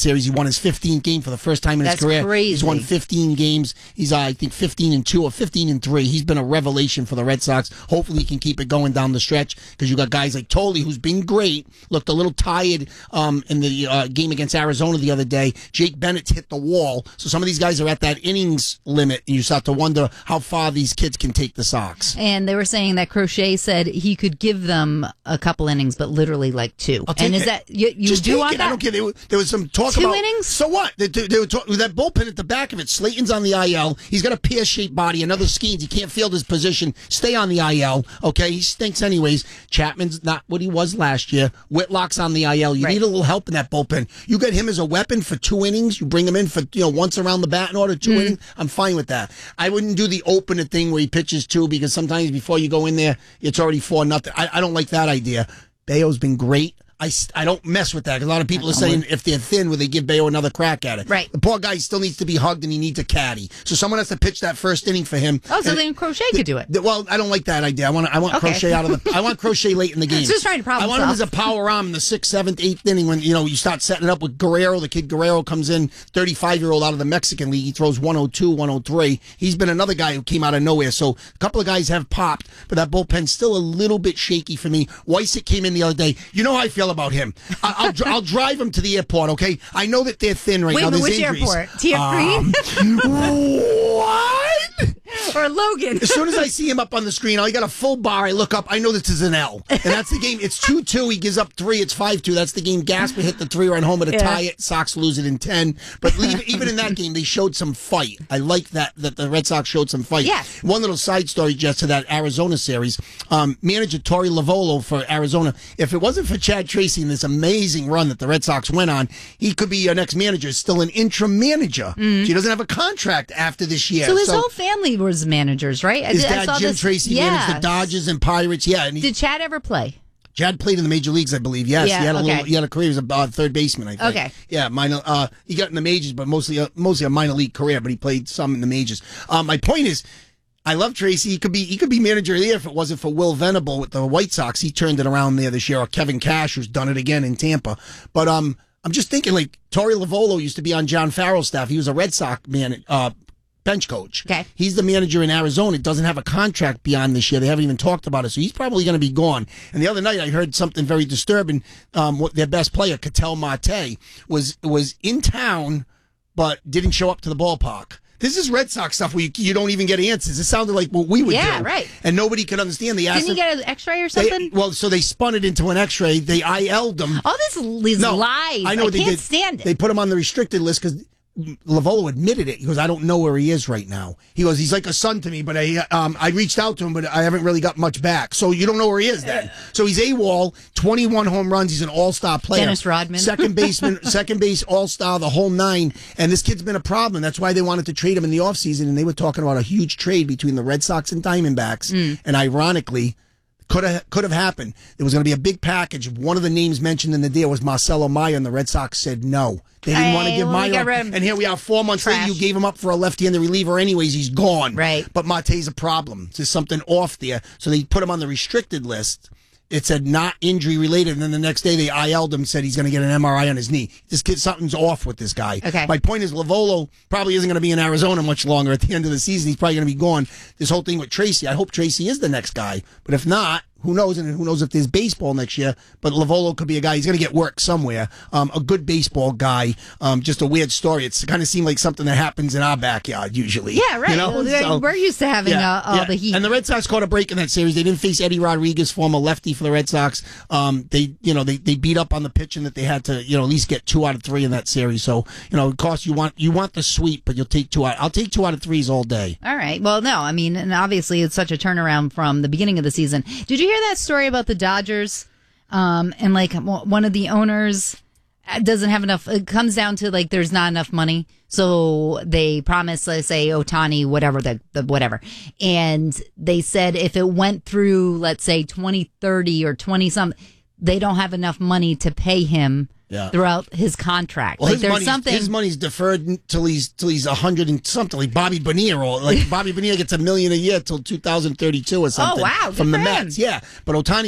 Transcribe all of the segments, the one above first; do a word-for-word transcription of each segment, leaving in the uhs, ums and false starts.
series. He won his fifteenth game for the first time in That's his career. crazy. He's won fifteen games. He's, uh, I think, fifteen and two or fifteen and three. He's been a revelation for the Red Sox. Hopefully he can keep it going down the stretch because you got guys like Tolley, who's been great, looked a little tired um, in the uh, game against Arizona the other day. Jake Bennett's hit the wall. So some of these guys are at that innings limit, and you start to wonder how far these kids can take the Sox. And they were saying that Crochet said he could give them a couple innings, but literally like two. I'll take and is it. that you, you Just do take want it. that? I don't care. There, was- there was some talk Two about innings? So what? They, they, they were talk, with that bullpen at the back of it. Slayton's on the I L. He's got a pear-shaped body. Another Skeens. He can't field his position. Stay on the I L. Okay, he stinks anyways. Chapman's not what he was last year. Whitlock's on the I L. You Right. need a little help in that bullpen. You get him as a weapon for two innings. You bring him in for you know once around the bat in order two Mm-hmm. innings. I'm fine with that. I wouldn't do the opener thing where he pitches two because sometimes before you go in there, it's already four nothing. I, I don't like that idea. Bayo's been great. I, I don't mess with that because a lot of people are saying if they're thin, will they give Bayo another crack at it? Right. The poor guy still needs to be hugged and he needs a caddy. So someone has to pitch that first inning for him. Oh, so And- then Crochet could do it. the- well, I don't like that idea. I want I want Okay. Crochet out of the. I want Crochet late in the game. Just trying to problem I want him solve. as a power arm in the sixth, seventh, eighth inning when you know you start setting it up with Guerrero. The kid Guerrero comes in, thirty-five year old out of the Mexican League. He throws one oh two, one oh three. He's been another guy who came out of nowhere. So a couple of guys have popped, but that bullpen's still a little bit shaky for me. Wysick came in the other day. You know how I feel about him. I, I'll dr- I'll drive him to the airport. Okay, I know that they're thin right Wait, now. but There's which injuries. airport? T F Um, what? or Logan? As soon as I see him up on the screen, I got a full bar. I look up. I know this is an L. And that's the game. It's two two. He gives up three. It's five two. That's the game. Gasper hit the three run homer to Yeah. tie it. Sox lose it in ten. But leave, even in that game, they showed some fight. I like that, that the Red Sox showed some fight. Yes. One little side story just to that Arizona series. Um, manager Torey Lavolo for Arizona, if it wasn't for Chad Tracy and this amazing run that the Red Sox went on, he could be your next manager. Still an interim manager. Mm. He doesn't have a contract after this year. So his whole family was managers, right? I His did- I dad, saw Jim this- Tracy, Yes. managed the Dodgers and Pirates. Yeah, and he, Did Chad ever play? Chad played in the major leagues, I believe. Yes, Yeah, he had a okay. little. He had a career. He was a uh, third baseman, I think. Okay. Yeah, minor. Uh, he got in the majors, but mostly, uh, mostly a minor league career. But he played some in the majors. Um, my point is, I love Tracy. He could be. He could be manager of the year if it wasn't for Will Venable with the White Sox. He turned it around there this year. Or Kevin Cash, who's done it again in Tampa. But um, I'm just thinking like Torey Lavolo used to be on John Farrell's staff. He was a Red Sox man. Uh, bench coach. Okay. He's the manager in Arizona. Doesn't have a contract beyond this year. They haven't even talked about it. So he's probably going to be gone. And the other night I heard something very disturbing. Um, what their best player, Ketel Marte, was, was in town, but didn't show up to the ballpark. This is Red Sox stuff where you, you don't even get answers. It sounded like what we would Yeah, do. right. And nobody could understand. They asked Didn't he him- get an X-ray or they- something? well, so they spun it into an X-ray. They I L'd him. All this is No, lies. I know what they can't did. stand it. They put him on the restricted list because Lavolo admitted it. He goes, I don't know where he is right now. He goes, he's like a son to me, but I um I reached out to him, but I haven't really got much back. So you don't know where he is then. So he's AWOL, twenty-one home runs. He's an all-star player. Dennis Rodman. Second baseman, second base all-star, the whole nine. And this kid's been a problem. That's why they wanted to trade him in the offseason. And they were talking about a huge trade between the Red Sox and Diamondbacks. Mm. And ironically, could have could have happened. There was going to be a big package. One of the names mentioned in the deal was Marcelo Meyer, and the Red Sox said no. They didn't Hey, want to give well, we Meyer got up. rid of And here we are four months trash. later. You gave him up for a left-handed reliever anyways. He's gone. Right. But Mate's a problem. There's something off there. So they put him on the restricted list. It said not injury related, and then the next day they I L'd him, said he's going to get an M R I on his knee. This kid, something's off with this guy. Okay. My point is, Lavolo probably isn't going to be in Arizona much longer. At the end of the season, he's probably going to be gone. This whole thing with Tracy, I hope Tracy is the next guy. But if not, who knows? And who knows if there's baseball next year? But Lavolo could be a guy. He's going to get work somewhere. Um, a good baseball guy. Um, just a weird story. It's kind of seemed like something that happens in our backyard usually. Yeah, right. You know? Well, So- We're used to having uh, all the heat. And the Red Sox caught a break in that series. They didn't face Eddie Rodriguez, former lefty for the Red Sox. Um, they, you know, they, they beat up on the pitching that they had to, you know, at least get two out of three in that series. So, you know, of course you want you want the sweep, but you'll take two out. I'll take two out of threes all day. All right. Well, no, I mean, and obviously it's such a turnaround from the beginning of the season. Did you hear that story about the Dodgers? Um, and like w- one of the owners doesn't have enough. It comes down to like there's not enough money, so they promised, let's say Ohtani, whatever the, the whatever, and they said if it went through, let's say twenty thirty or twenty something, they don't have enough money to pay him. Yeah. Throughout his contract, Well, like his there's money's, something. his money's deferred till he's till he's a hundred and something, like Bobby Bonilla, or like Bobby Bonilla gets a million a year till two thousand thirty two or something. wow, good from the for him. Mets, yeah. But Otani's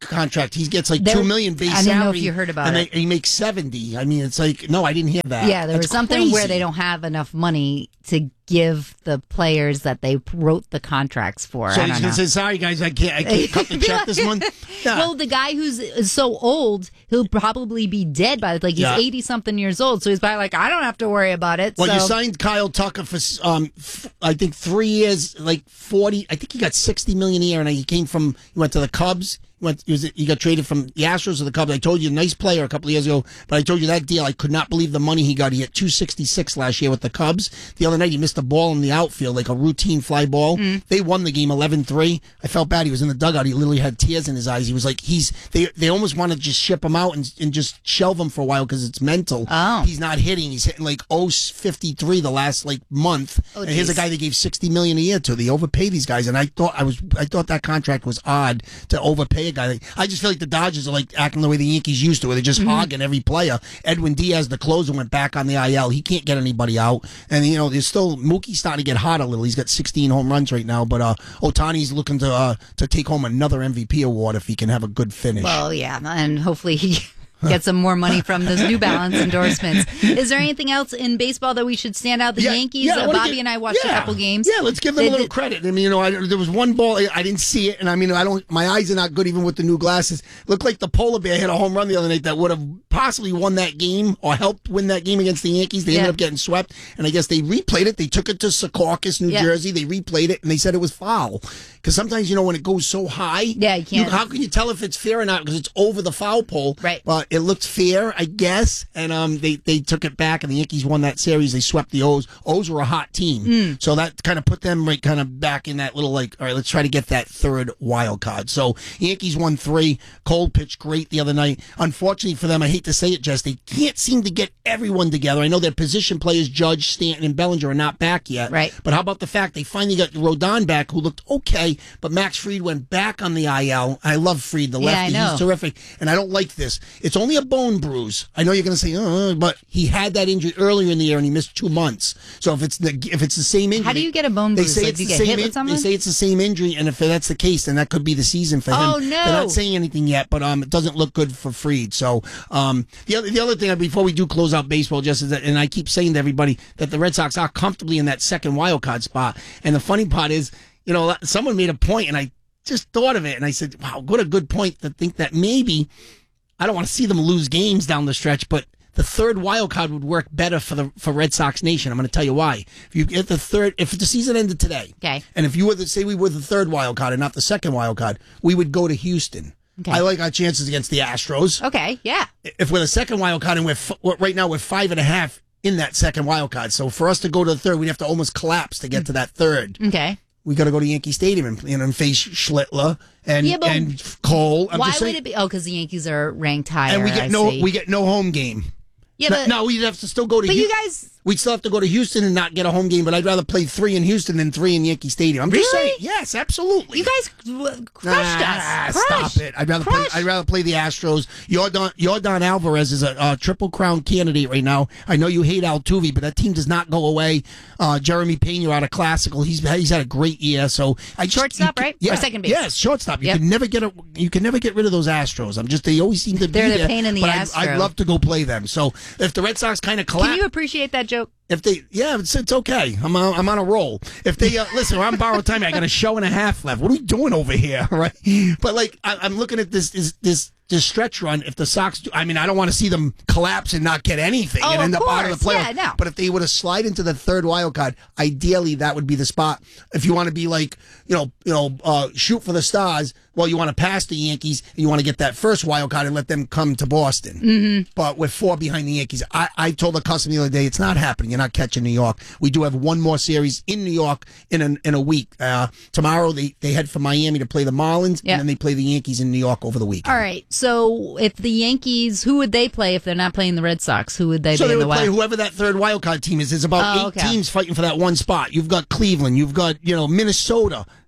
contract. He gets like There- two million base I didn't salary. know if you heard about and it. They, he makes seventy. I mean, it's like no, I didn't hear that. Yeah, there That's was something crazy. where they don't have enough money to give the players that they wrote the contracts for. So I he's don't gonna know. say, "Sorry guys, I can't, I can't cut the check this month." Yeah. Well, the guy who's is so old, he'll probably be dead by like he's Yeah. eighty something years old. So he's probably like, I don't have to worry about it. Well, so. you signed Kyle Tucker for, um, f- I think three years, like forty. I think he got sixty million a year, and he came from. He went to the Cubs. He went. He, was, he got traded from the Astros to the Cubs. I told you, nice player a couple of years ago, but I told you that deal. I could not believe the money he got. He hit two sixty six last year with the Cubs. The other night, he missed a ball in the outfield, like a routine fly ball. Mm. They won the game eleven three. I felt bad. He was in the dugout. He literally had tears in his eyes. He was like, he's. They they almost want to just ship him out and and just shelve him for a while because it's mental. Oh. He's not hitting. He's hitting like oh fifty-three the last like month. Oh, and here's a geez. guy they gave sixty million a year to. They overpay these guys, and I thought I was I thought that contract was odd to overpay a guy. I just feel like the Dodgers are like acting the way the Yankees used to, where they're just hogging every player. Edwin Diaz, the closer, went back on the I L. He can't get anybody out, and you know there's still Mookie's starting to get hot a little. He's got sixteen home runs right now, but uh, Otani's looking to uh, to take home another M V P award if he can have a good finish. Well, yeah, and hopefully he get some more money from those New Balance endorsements. Is there anything else in baseball that we should stand out? The Yeah, Yankees, yeah, I uh, wanna Bobby get- and I watched yeah. a couple games. Yeah, let's give them They- a little they- credit. I mean, you know, I, there was one ball I, I didn't see it, and I mean, I don't. My eyes are not good even with the new glasses. Looked like the polar bear hit a home run the other night that would have possibly won that game or helped win that game against the Yankees. They Yeah. ended up getting swept, and I guess they replayed it. They took it to Secaucus, New Yeah. Jersey. They replayed it, and they said it was foul. Because sometimes, you know, when it goes so high, Yeah, you can't- how can you tell if it's fair or not? Because it's over the foul pole. Right. But it looked fair, I guess. And um, they, they took it back, and the Yankees won that series. They swept the O's. O's were a hot team. Mm. So that kind of put them right kind of back in that little, like, all right, let's try to get that third wild card. So Yankees won three. Cole pitched great the other night. Unfortunately for them, I hate to say it, Jess, they can't seem to get everyone together. I know their position players, Judge, Stanton, and Bellinger, are not back yet. Right. But how about the fact they finally got Rodon back, who looked okay, but Max Fried went back on the I L. I love Fried, the Yeah, I lefty. know. He's terrific. And I don't like this. It's only a bone bruise. I know you're going to say, uh, but he had that injury earlier in the year, and he missed two months. So if it's the if it's the same injury, How do you get a bone they bruise? say Like, it's do you the get same hit with in- someone? They say it's the same injury, and if that's the case, then that could be the season for him. Oh, no. They're not saying anything yet, but um, it doesn't look good for Fried. So um, the other the other thing before we do close out baseball, just is that, and I keep saying to everybody that the Red Sox are comfortably in that second wild card spot. And the funny part is, you know, someone made a point, and I just thought of it, and I said, wow, what a good point to think that maybe I don't want to see them lose games down the stretch, but the third wild card would work better for the for Red Sox Nation. I'm going to tell you why. If you get the third, if the season ended today, Okay. and if you were to say we were the third wild card and not the second wild card, we would go to Houston. Okay. I like our chances against the Astros. Okay, yeah. If we're the second wild card and we're f- we're- right now we're five and a half in that second wild card, so for us to go to the third, we'd have to almost collapse to get to that third. Okay. We got to go to Yankee Stadium and, you know, and face Schlittler and Yeah, but and Cole. I'm Why just would saying, it be? Oh, because the Yankees are ranked higher. and we I get no see. we get no home game. Yeah, no, but, no, we'd have to still go to. but Hu- you guys. We'd still have to go to Houston and not get a home game, but I'd rather play three in Houston than three in Yankee Stadium. I'm just Really? saying, yes, absolutely. You guys w- crushed Nah, us. Stop Crushed. it! I'd rather play. Crushed. I'd rather play the Astros. Jordan Jordan Alvarez is a, a triple crown candidate right now. I know you hate Altuve, but that team does not go away. Uh, Jeremy Pena out of Classical. He's he's had a great year. So I just, Shortstop, you can- right? Yeah, Or second base? Yes, shortstop. You Yep. can never get a. You can never get rid of those Astros. I'm just. They always seem to They're be the there. pain in the but I'd, Astro. I'd love to go play them. So if the Red Sox kind of collapse. Can you appreciate that joke? If they, yeah, it's, it's okay. I'm on, I'm on a roll. If they, uh, listen, I'm borrowed time. I got a show and a half left. What are we doing over here, right? But like, I, I'm looking at this, this, this, this stretch run. If the Sox, do, I mean, I don't want to see them collapse and not get anything Oh, and end of up out of the course. playoffs. Yeah, no. But if they were to slide into the third wild card, ideally that would be the spot. If you want to be like, you know, you know, uh, shoot for the stars. Well, you want to pass the Yankees and you want to get that first wild card and let them come to Boston. Mm-hmm. But with four behind the Yankees, I, I told the customer the other day, it's not happening. You're not catching New York. We do have one more series in New York in a, in a week. Uh, tomorrow they, they head for Miami to play the Marlins, Yeah. and then they play the Yankees in New York over the weekend. All right. So if the Yankees, who would they play if they're not playing the Red Sox? Who would they So be they in the would play West? whoever that third wild card team is. There's about Oh, eight okay. teams fighting for that one spot. You've got Cleveland. You've got, you know, Minnesota.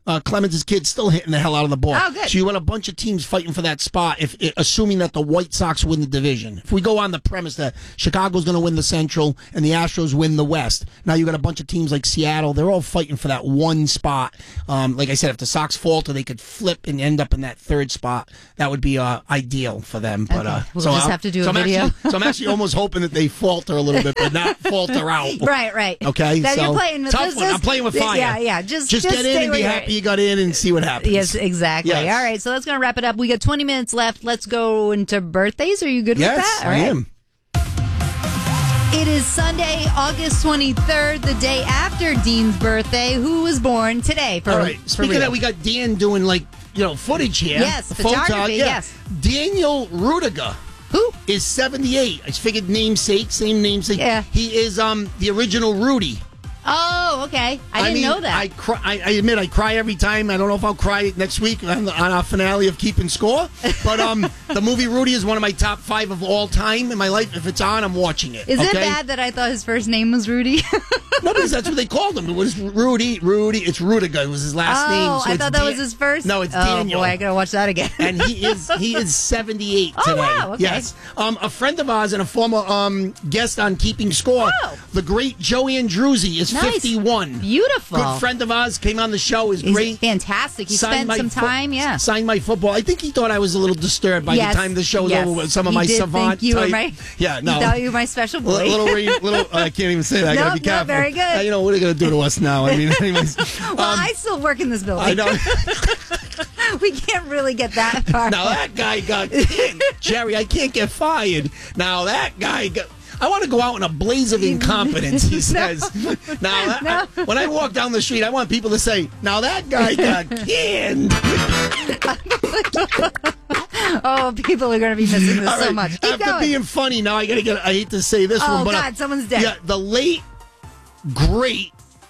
Uh, Clemens' kid's still hitting the hell out of the ball. Oh, good. So you want a bunch of teams fighting for that spot, if assuming that the White Sox win the division. If we go on the premise that Chicago's going to win the Central and the Astros win the West, now you got a bunch of teams like Seattle. They're all fighting for that one spot. Um, like I said, if the Sox falter, they could flip and end up in that third spot. That would be uh, ideal for them. But Okay. uh, We'll so just I'm- have to do so a I'm video. Actually, so I'm actually almost hoping that they falter a little bit, but not falter out. Right, right. Okay, That so you're playing with tough this one. is- I'm playing with fire. Yeah, yeah. Just, Just, just get in stay and where be you're happy at. you got in and see what happens. Yes, exactly. Yes. All right, so that's going to wrap it up. We got twenty minutes left. Let's go into birthdays. Are you good Yes, with that? All I right. am. It is Sunday, August twenty-third, the day after Dean's birthday, who was born today. For, All right. for Speaking real. of that, we got Dan doing like you know footage here. Yes, A photog- photography, yeah. yes. Daniel Rudiger Who? is seventy-eight. I figured namesake, same namesake. Yeah. He is um the original Rudy. Oh, okay. I didn't mean, know that. I, cry, I, I admit I cry every time. I don't know if I'll cry next week on, the, on our finale of Keeping Score. But um, the movie Rudy is one of my top five of all time in my life. If it's on, I'm watching it. Is okay? it bad that I thought his first name was Rudy? No, because that's what they called him. It was Rudy. Rudy. It's Rudiger. It was his last oh, name. So I it's thought that Dan- was his first. No, it's oh, Daniel. boy, I gotta watch that again. And he is he is seventy-eight Oh, today. wow, okay. Yes. Um, a friend of ours and a former um, guest on Keeping Score, Oh. the great Joey Andruzzi, is Nice. fifty-one. Beautiful. Good friend of ours, came on the show, is He's great. fantastic. He Signed spent my some fo- time, yeah. Signed my football. I think he thought I was a little disturbed by Yes, the time the show was yes. over with some of He my did savant think you were type. my- Yeah, no. He thought you were my special boy. Little, little, little I can't even say that. I gotta Nope, be careful. no, very good. Uh, you know, what are they going to do to us now? I mean, anyways. well, um, I still work in this building. I know. We can't really get that far. Now that guy got Jerry. I can't get fired. Now that guy got. I want to go out in a blaze of incompetence. He says. Now, that, I- when I walk down the street, I want people to say, "Now that guy got canned." Oh, people are going to be missing this All so right, much. Keep after going. being funny, now I got to get. I hate to say this Oh, one, but God, uh, someone's dead. Yeah, the late, great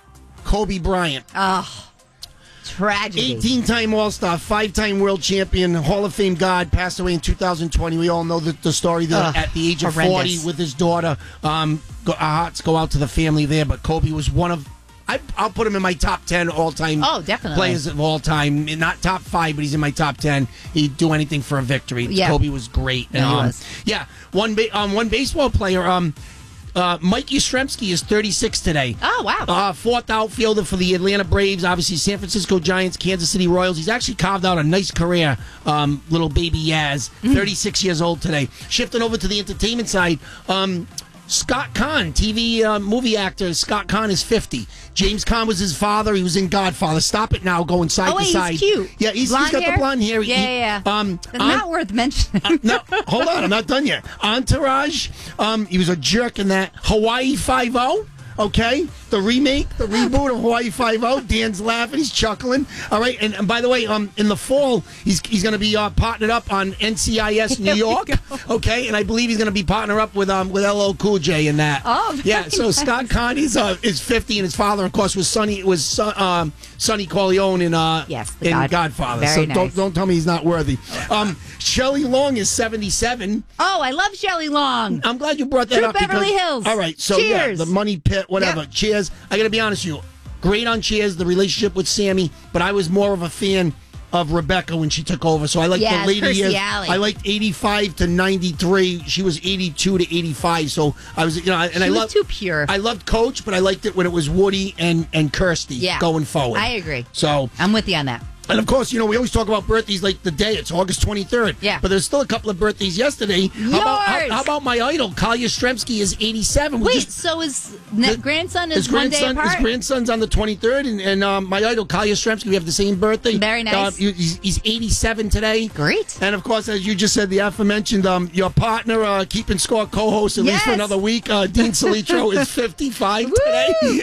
Kobe Bryant. Oh, tragedy. eighteen-time All-Star, five-time World Champion, Hall of Fame God, passed away in two thousand twenty. We all know the, the story there Ugh, at the age of horrendous. forty with his daughter. Um, go, our hearts go out to the family there, but Kobe was one of, I, I'll put him in my top ten all-time Oh, definitely. players of all time. Not top five, but he's in my top ten. He'd do anything for a victory. Yeah. Kobe was great. Yeah, he um, was. Yeah, one, ba- um, one baseball player, um, uh, Mike Yastrzemski is thirty-six today. Oh, wow. Uh, fourth outfielder for the Atlanta Braves, obviously San Francisco Giants, Kansas City Royals. He's actually carved out a nice career, um, little baby Yaz, thirty-six years old today. Shifting over to the entertainment side, um, Scott Conn, T V uh, movie actor Scott Conn is fifty. James Conn was his father. He was in Godfather. Stop it now, going side Oh, wait, to side. he's cute. Yeah, he's, Blonde he's got hair? the blonde hair. Yeah, He- yeah, yeah. Um, It's not worth mentioning. uh, no, hold on, I'm not done yet. Entourage, um, he was a jerk in that. Hawaii Five-O, okay? The remake, the reboot of Hawaii Five-O. Dan's laughing, he's chuckling. All right, and, and by the way, um, in the fall, he's he's going to be uh, partnered up on N C I S New Here we York, go. okay? And I believe he's going to be partnered up with um with L L Cool J in that. Oh, very yeah. So nice. Scott Conn is uh, is fifty, and his father, of course, was Sonny was Son- um, Sonny Corleone in uh Yes, the in God- Godfather. very so don't nice. don't tell me he's not worthy. Um, Shelley Long is seventy-seven. Oh, I love Shelley Long. I'm glad you brought that True up. Beverly because, Hills. All right, so yeah, Cheers. the Money Pit, whatever. Yep. Cheers. I got to be honest with you. Great on Cheers, the relationship with Sammy, but I was more of a fan of Rebecca when she took over. So I liked Yes, the later Kirstie years. Alley. I liked eighty-five to ninety-three. She was eighty-two to eighty-five. So I was, you know, and She I was loved too pure. I loved Coach, but I liked it when it was Woody and and Kirsty Yeah. going forward. I agree. So I'm with you on that. and of course, you know, we always talk about birthdays like the day. It's August twenty-third. Yeah. But there's still a couple of birthdays yesterday. How about, how, Yours. how about my idol, Kyle Yastrzemski, is eighty-seven. We Wait, just- so his ne- grandson is his one day grandson, apart? his grandson's on the twenty-third, and, and um, my idol, Kyle Yastrzemski, we have the same birthday. Very nice. Uh, he's, he's eighty-seven today. Great. And of course, as you just said, the aforementioned, um, your partner, uh, Keeping Score co-host, at least for Yes. another week, uh, Dean Salitro, is fifty-five Woo! today.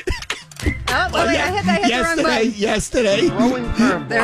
Oh, wait, wait, I hit, I hit the wrong yesterday, button. yesterday. There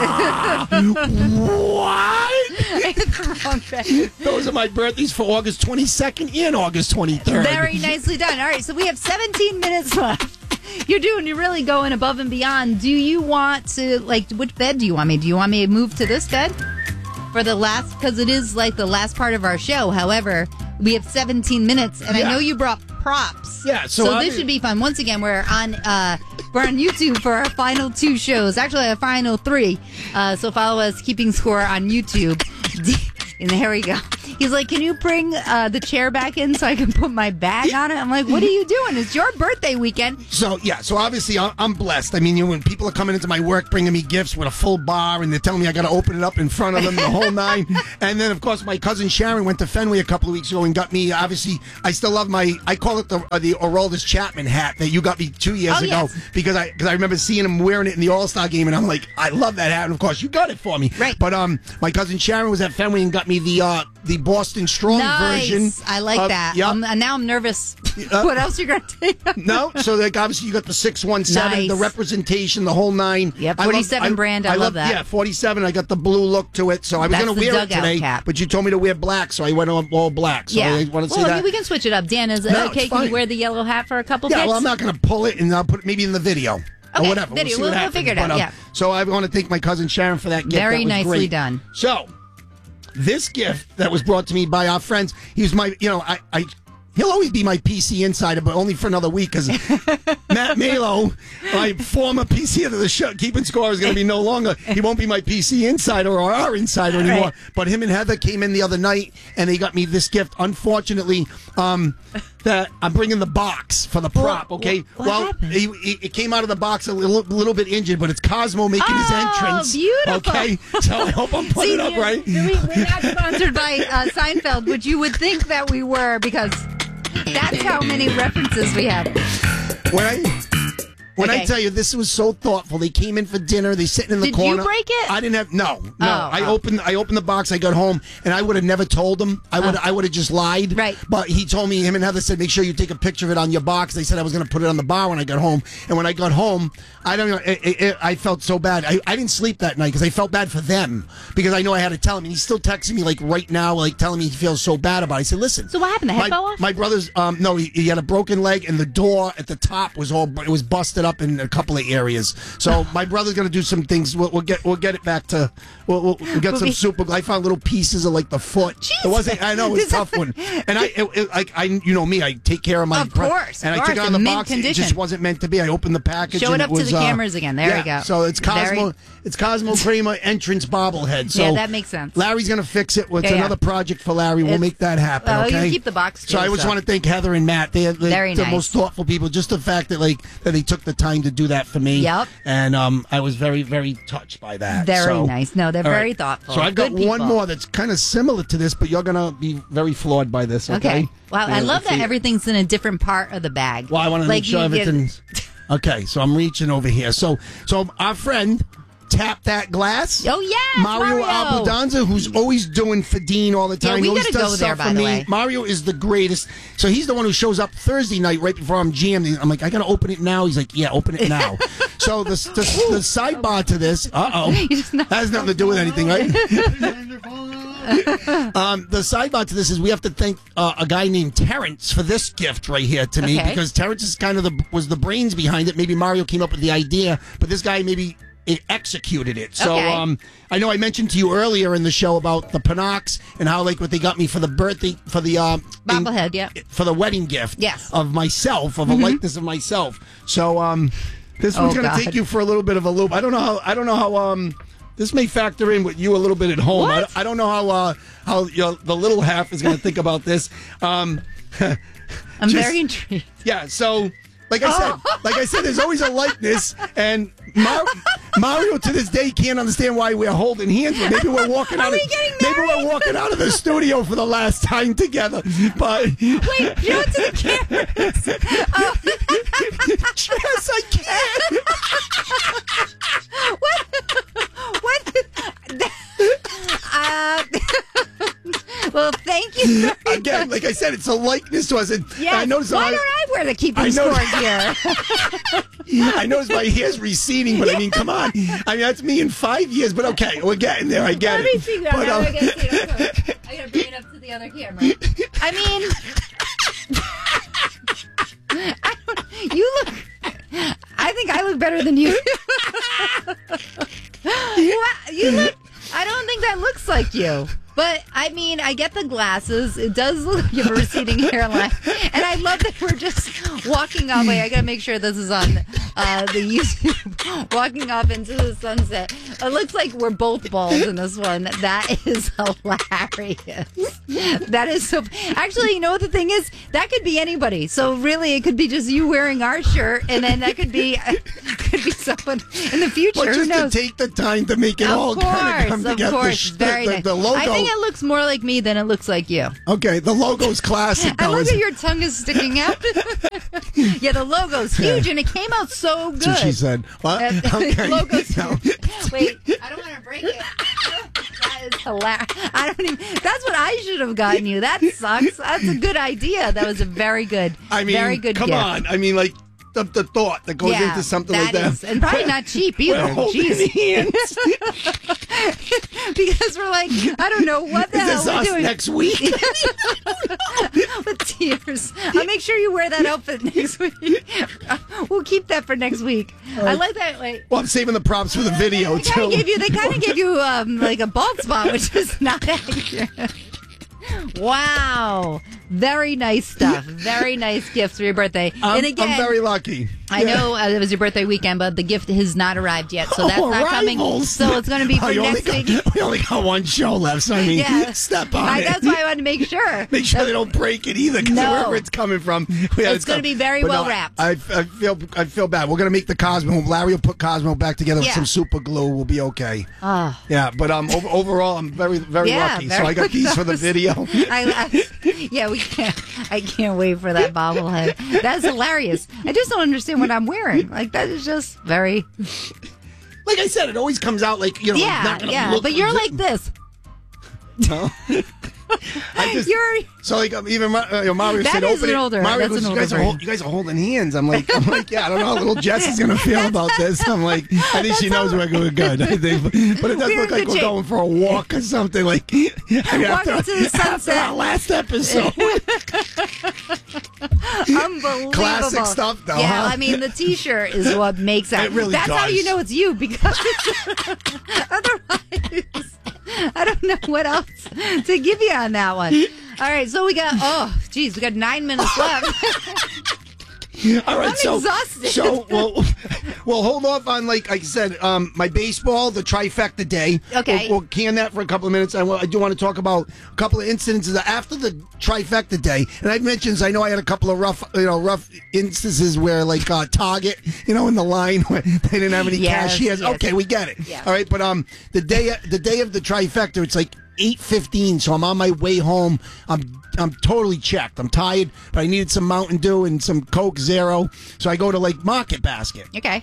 we go. What? I hit the wrong button. Those are my birthdays for August twenty-second and August twenty-third. Very nicely done. All right, so we have seventeen minutes left. You're doing, you're really going above and beyond. Do you want to, like, which bed do you want me? Do you want me to move to this bed for the last, because it is like the last part of our show. However, we have seventeen minutes, and Yeah. I know you brought props. Yeah, so so I this mean- should be fun. Once again, we're on uh, We're on YouTube for our final two shows. Actually, our final three. Uh, so follow us, Keeping Score, on YouTube. And there we go. He's like, can you bring uh, the chair back in so I can put my bag on it? I'm like, what are you doing? It's your birthday weekend. So, yeah, so obviously I'm I'm blessed. I mean, you know, when people are coming into my work bringing me gifts with a full bar and they're telling me I got to open it up in front of them, the whole nine. And then, of course, my cousin Sharon went to Fenway a couple of weeks ago and got me, obviously, I still love my, I call it the uh, the Aroldis Chapman hat that you got me two years Oh, ago. yes. Because I because I remember seeing him wearing it in the All-Star game and I'm like, I love that hat. And, of course, you got it for me. Right. But um, my cousin Sharon was at Fenway and got me the, uh, the Boston Strong Nice. version. I like of- that. Yep. Um, and now I'm nervous. Uh, what else you going to take? No, so like obviously you got the six one seven, Nice. the representation, the whole nine. Yep, I love- forty-seven brand, I love that. Yeah, forty-seven. I got the blue look to it, so I was That's going to the wear it dugout today, cap. but you told me to wear black, so I went on all black. So Yeah. I want to say well, I that. mean, we can switch it up. Dan, is it No, okay? it's Can fine. you wear the yellow hat for a couple yeah, kids? well, I'm not going to pull it, and I'll put it maybe in the video. Okay, or whatever. video. We'll, see We'll- what we'll happens. figure it out, But, um, yeah. So I want to thank my cousin Sharon for that gift. Very That was nicely great. done. So this gift that was brought to me by our friends, he was my, you know, I, I he'll always be my P C insider, but only for another week because Matt Malo, my former P C of the show, Keeping Score, is going to be no longer. He won't be my P C insider or our insider anymore. Right. But him and Heather came in the other night and they got me this gift. Unfortunately, um, that I'm bringing the box for the prop. Okay, what well, happened? he, he, it came out of the box a little, little bit injured, but it's Cosmo making his Oh, entrance. beautiful. Okay, so I hope I'm putting See, it up you- right. we- We're not sponsored by uh, Seinfeld, which you would think that we were because that's how many references we have. When I when I Okay. tell you this was so thoughtful, they came in for dinner. They sitting in the Did you corner. break it? I didn't have no, no. Oh, I oh. opened I opened the box. I got home and I would have never told him. I would I would have just lied. Right. But he told me. Him and Heather said, make sure you take a picture of it on your box. They said I was going to put it on the bar when I got home. And when I got home, I don't know. It, it, it, I felt so bad. I, I didn't sleep that night because I felt bad for them because I know I had to tell him. And he's still texting me like right now, like telling me he feels so bad about it. I said, listen. So what happened? The head my, fell off? My brother's um no, he, he had a broken leg and the door at the top was all it was busted up in a couple of areas. So my brother's gonna do some things. We'll, we'll get we'll get it back to we'll, we'll, we'll get We'll some be- super. I found little pieces of like the foot. It wasn't. I know it was a tough one. And I it, it, like I you know me, I take care of my. Of course, And of I took it course, on the in mint box. It condition. just wasn't meant to be. I opened the package. Show it and up to was, the uh, cameras again. There yeah, we go. So it's Cosmo. Very- It's Cosmo Kramer entrance bobblehead. So Yeah, that makes sense. Larry's gonna fix it. It's Yeah, yeah. another project for Larry. We'll It's- make that happen. Oh, you okay. keep the box, So too, I just so. want to thank Heather and Matt. They are the, Very the nice. most thoughtful people. Just the fact that like that they took the time to do that for me. Yep. And um, I was very very touched by that. Very So- nice. No, they're all very thoughtful. So I've got Good one people. more that's kind of similar to this, but you're gonna be very flawed by this. Okay. Okay. Wow, I Yeah, love that see- everything's in a different part of the bag. Well, I want to Like make sure you get- everything's okay. So I'm reaching over here. So so our friend. Tap That Glass. Oh, yes, Mario, Mario. Abundanza, who's always doing for Dean all the Yeah, time. we he always gotta does go there, stuff by for the me. way. Mario is the greatest. So he's the one who shows up Thursday night right before I'm jammed. I'm like, I gotta open it now. He's like, yeah, open it now. So the the, the sidebar to this, uh oh, has nothing to do with anything, right? um, the sidebar to this is we have to thank uh, a guy named Terrence for this gift right here to me Okay. because Terrence is kind of the was the brains behind it. Maybe Mario came up with the idea, but this guy maybe it executed it. So Okay. um, I know I mentioned to you earlier in the show about the Panox and how like what they got me for the birthday for the uh, Bobblehead, yeah. for the wedding gift Yes. of myself of a likeness of myself. So um, this Oh, one's gonna God. take you for a little bit of a loop. I don't know how I don't know how um. This may factor in with you a little bit at home. I, What? I don't know how uh, how you know, the little half is going to think about this. Um, I'm just- very intrigued. yeah, so like I said, like I said, there's always a likeness, and Mar- Mario to this day can't understand why we're holding hands. But maybe we're walking Are out. we of, getting maybe married? we're walking out of the studio for the last time together. But Wait, show it to the cameras. Oh. yes, I can. What? What? Uh, well, thank you. very Again, much. like I said, it's a likeness to us. And Yes. I noticed Why I- don't I wear the keeping I know- score gear? I noticed my hair's receding, but I mean, come on. I mean, that's me in five years, but okay, we're getting there. I get Let me it. see that. But, Now um, I gotta see it. I gotta bring it up to the other camera. I mean, I don't, you look. I think I look better than you. What? You look. I don't think that looks like you. But I mean, I get the glasses. It does look like you have a receding hairline, and I love that we're just walking off. Wait, I gotta make sure this is on uh, the YouTube walking off into the sunset. It looks like we're both bald in this one. That is hilarious. That is so. Actually, you know what the thing is? That could be anybody. So really, it could be just you wearing our shirt, and then that could be could be someone in the future. But Who just knows? to take the time to make it of all course, kind of come of together. course, The, very the, nice. the logo. I think it looks more like me than it looks like you. Okay, the logo's classic. I though, love isn't that it? your tongue is sticking out. Yeah, the logo's huge, and it came out so good. That's what she said. What? Uh, Okay. the logo's No. huge. Wait, I don't want to break it. That is hilarious. I don't even. That's what I should have gotten you. That sucks. That's a good idea. That was a very good. I mean, very good. come gift. on. I mean, like, the, the thought that goes Yeah, into something that like that. is- and probably not cheap either. We're holding Jeez. hands. Because we're like, I don't know what the Is hell this we're us doing. next week? With tears. I'll make sure you wear that outfit next week. We'll keep that for next week. I like that. Like, Well, I'm saving the props for the video, they kind too. of gave you. They kind of gave you um, like a bald spot, which is not accurate. Wow, very nice stuff. Very nice gifts for your birthday. I'm, and again, I'm very lucky. I Yeah. know uh, it was your birthday weekend, but the gift has not arrived yet, so that's Oh, not coming. rivals. So it's going to be Oh, for you only next got- week. We only got one show left, so I mean, Yeah. step on I, it. that's why I wanted to make sure. Make sure they don't break it either, because No. wherever it's coming from, we It's gonna be very well wrapped. I, I feel I feel bad. We're gonna make the Cosmo. Larry will put Cosmo back together Yeah. with some super glue. We'll be okay. Oh. Yeah, but um, over, overall, I'm very very Yeah, lucky. very- so I got these for the video. I, I, yeah, we can't. I can't wait for that bobblehead. That's hilarious. I just don't understand what I'm wearing. Like that is just very. Like I said, it always comes out like you know. Yeah, not gonna yeah. look But you're legit- like this. No. I just, You're. so like um, even Ma- uh, Mario That said, is open an it. older- Mario that's goes, an you older guys are hol- version. you guys are holding hands. I'm like, I'm like, yeah, I don't know how little Jess is gonna feel about this. I'm like, I think she knows we're going good. I think, but it does We're look in like good we're shape. going for a walk or something. Like, I mean, Walk after, into the after sunset. our last episode. Unbelievable. Classic stuff, though, Yeah, huh? I mean, the T-shirt is what makes that. It really That's how does. you know it's you, because otherwise, I don't know what else to give you on that one. All right, so we got. Oh, geez, we got nine minutes left. All right, I'm so exhausted. so we'll we'll hold off on like I said, um, my baseball, the trifecta day. Okay. we'll, we'll can that for a couple of minutes. I, wa- I do want to talk about a couple of incidences after the trifecta day, and I mentioned I know I had a couple of rough, you know, rough instances where like uh, Target, you know, in the line where they didn't have any Yes, cashiers. yes. Okay, we get it. Yeah. All right, but um, the day the day of the trifecta, it's like eight fifteen, so I'm on my way home. I'm I'm totally checked. I'm tired, but I needed some Mountain Dew and some Coke Zero, so I go to like Market Basket. Okay.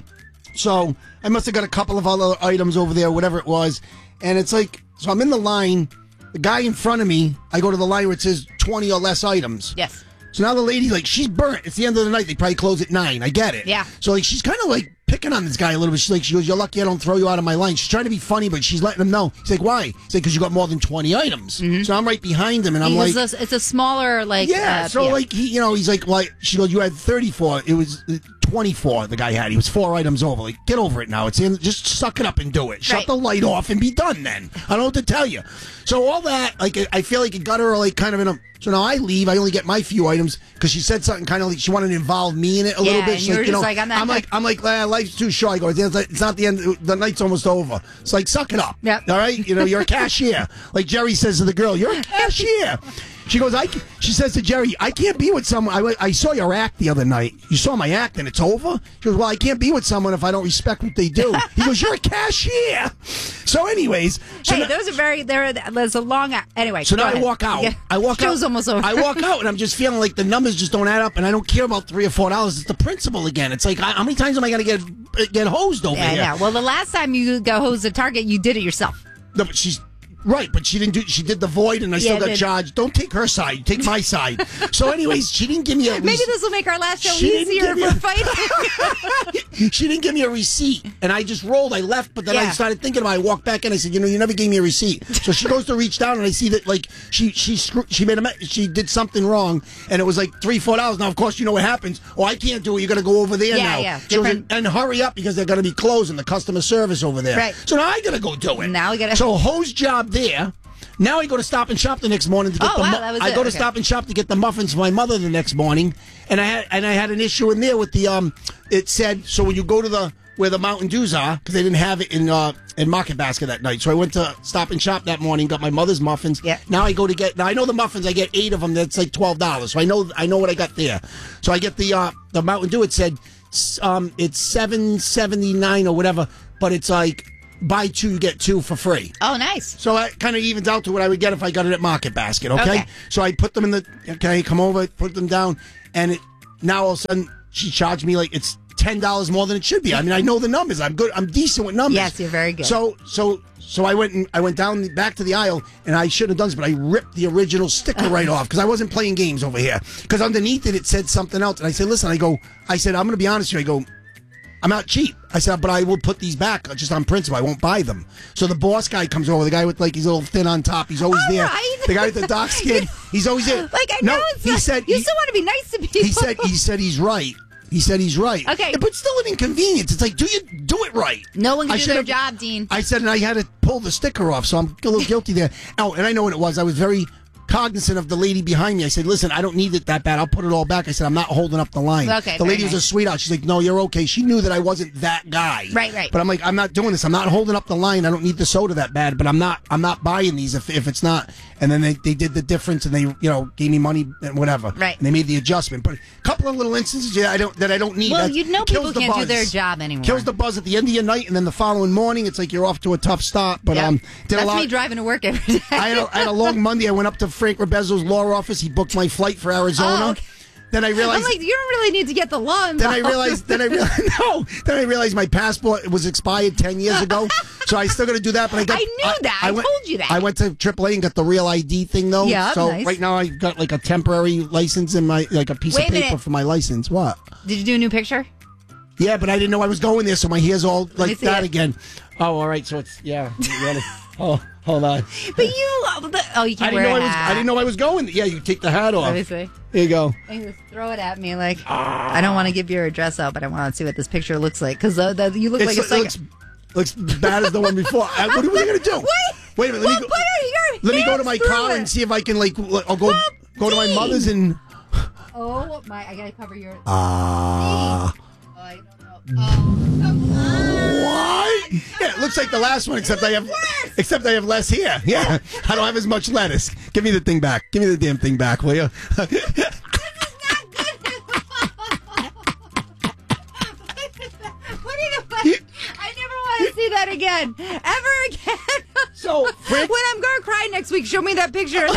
So I must have got a couple of other items over there, whatever it was, and it's like, so I'm in the line. The guy in front of me, I go to the line where it says twenty or less items. Yes. So now the lady, like, she's burnt. It's the end of the night. They probably close at nine. I get it. Yeah. So, like, she's kind of, like, picking on this guy a little bit. She's like, she goes, you're lucky I don't throw you out of my line. She's trying to be funny, but she's letting him know. He's like, why? He's like, because you got more than twenty items. So I'm right behind him, and I'm Because like, it's, a, it's a smaller, like. yeah. uh, so, like, he, you know, he's like, like, she goes, you had thirty-four. It was uh, twenty-four the guy had. He was four items over. Like, get over it now. It's in. Just suck it up and do it. Shut Right. the light off and be done then. I don't know what to tell you. So all that, like, I feel like it got her, like, kind of in a. So now I leave. I only get my few items because she said something kind of like she wanted to involve me in it a little Yeah, bit. and She's you were like, you just know, like, I'm not- I'm like, I'm like, "Ah, life's too short. I go, it's like- it's not the end. The night's almost over. It's like, suck it up. Yep. All right. You know, you're a cashier. Like Jerry says to the girl, you're a cashier. She goes, I. She says to Jerry, I can't be with someone. I, I saw your act the other night. You saw my act and it's over. She goes, well, I can't be with someone if I don't respect what they do. He goes, you're a cashier. So, anyways, so Hey, now- those are very. There, there's a long. Anyway. so go now I ahead. walk out. Yeah. I walk Show's out. almost over. I walk out, and I'm just feeling like the numbers just don't add up, and I don't care about three or four dollars. It's the principle again. It's like, I, how many times am I going to get get hosed over Yeah, here? yeah. Well, the last time you got hosed at Target, you did it yourself. No, but she's right, but she didn't do. She did the void, and I still Yeah, got did- charged. Don't take her side. Take my side. So, anyways, she didn't give me a. Maybe rec- this will make our last show She didn't easier give for you- fighting. She didn't give me a receipt, and I just rolled. I left, but then I Yeah. started thinking about it. I walked back in. I said, "You know, you never gave me a receipt." So she goes to reach down, and I see that like she she screw, she made a me- she did something wrong, and it was like three four dollars. Now, of course, you know what happens. Oh, I can't do it. You got to go over there Yeah, now. yeah, She goes, different- and hurry up because they're going to be closing the customer service over there. Right. So now I got to go do it. Now we gotta- So hose job there. Now I go to Stop and Shop the next morning to get Oh, the. wow, mu- that was I it. go to Okay. Stop and Shop to get the muffins for my mother the next morning, and I had and I had an issue in there with the um. It said so when you go to the where the Mountain Dews are because they didn't have it in uh in Market Basket that night. So I went to Stop and Shop that morning, got my mother's muffins. Yeah. Now I go to get. Now I know the muffins. I get eight of them. That's like twelve dollars. So I know I know what I got there. So I get the uh the Mountain Dew. It said um it's seven seventy nine or whatever, but it's like buy two you get two for free. Oh, nice. So that kind of evens out to what I would get if I got it at Market Basket, okay? Okay. So I put them in the, okay, come over, put them down, and it, now all of a sudden she charged me like it's ten dollars more than it should be. I mean, I know the numbers. I'm good. I'm decent with numbers. Yes, you're very good. So, so, so I went and I went down the, back to the aisle, and I shouldn't have done this, but I ripped the original sticker right off because I wasn't playing games over here. Because underneath it, it said something else, and I said, "Listen," I go, I said, "I'm going to be honest with you." I go, I'm not cheap. I said, but I will put these back just on principle. I won't buy them. So the boss guy comes over, the guy with like he's a little thin on top. He's always All there. right. The guy with the dark skin. He's always there. Like, I no, know it's he like, said you he, still want to be nice to people. he said he said he's right. He said he's right. Okay. But still an inconvenience. It's like, do you do it right? No one can I do should their have- job, Dean. I said, and I had to pull the sticker off, so I'm a little guilty there. Oh, and I know what it was. I was very cognizant of the lady behind me. I said, listen, I don't need it that bad. I'll put it all back. I said, I'm not holding up the line. Okay, the very lady was a nice. sweetheart. She's like, no, you're okay. She knew that I wasn't that guy. Right, right. But I'm like, I'm not doing this. I'm not holding up the line. I don't need the soda that bad, but I'm not I'm not buying these if, if it's not. And then they, they did the difference and they, you know, gave me money and whatever. Right. And they made the adjustment. But a couple of little instances yeah, I don't that I don't need. Well, That you know kills people the can't do buzz. their job anymore. Kills the buzz at the end of your night, and then the following morning, it's like you're off to a tough start. But Yep. um, did That's a lot. me driving to work every day. I had, a, I had a long Monday. I went up to Frank Rebezzo's law office. He booked my flight for Arizona. Oh, okay. Then I I'm realized. like, you don't really need to get the law involved. Then I realized. Then I realized. No. Then I realized my passport was expired ten years ago. So I still got to do that. But I got. I knew that. I went, told you that. I went to triple A and got the real I D thing though. Yeah, So nice. right now I've got like a temporary license in my like a piece Wait a of paper minute. for my license. What? Did you do a new picture? Yeah, but I didn't know I was going there, so my hair's all me like see that it. again. Oh, all right. So it's yeah. You ready? Oh, hold on. But you, oh, you I can't didn't wear know a I was. hat. I didn't know I was going. Yeah, you take the hat off. Let me see. Here you go. You just throw it at me like I don't want to give your address out, but I want to see what this picture looks like because uh, the, you look It's, like a it psycho. looks looks bad as the one before. I, what are we gonna do? Wait, Wait a minute. Let well, me go. put your Let me go to hands my through car it. and see if I can like. I'll go Well, go to my Dean. mother's and. Oh my! I gotta cover your. Ah. Oh, I don't know. Oh, come on. What? Yeah, it looks like the last one, except I have, except I have less hair. Yeah, I don't have as much lettuce. Give me the thing back. Give me the damn thing back, will you? What are you doing? I never want to see that again, ever again. So Frank, When I'm gonna cry next week, show me that picture.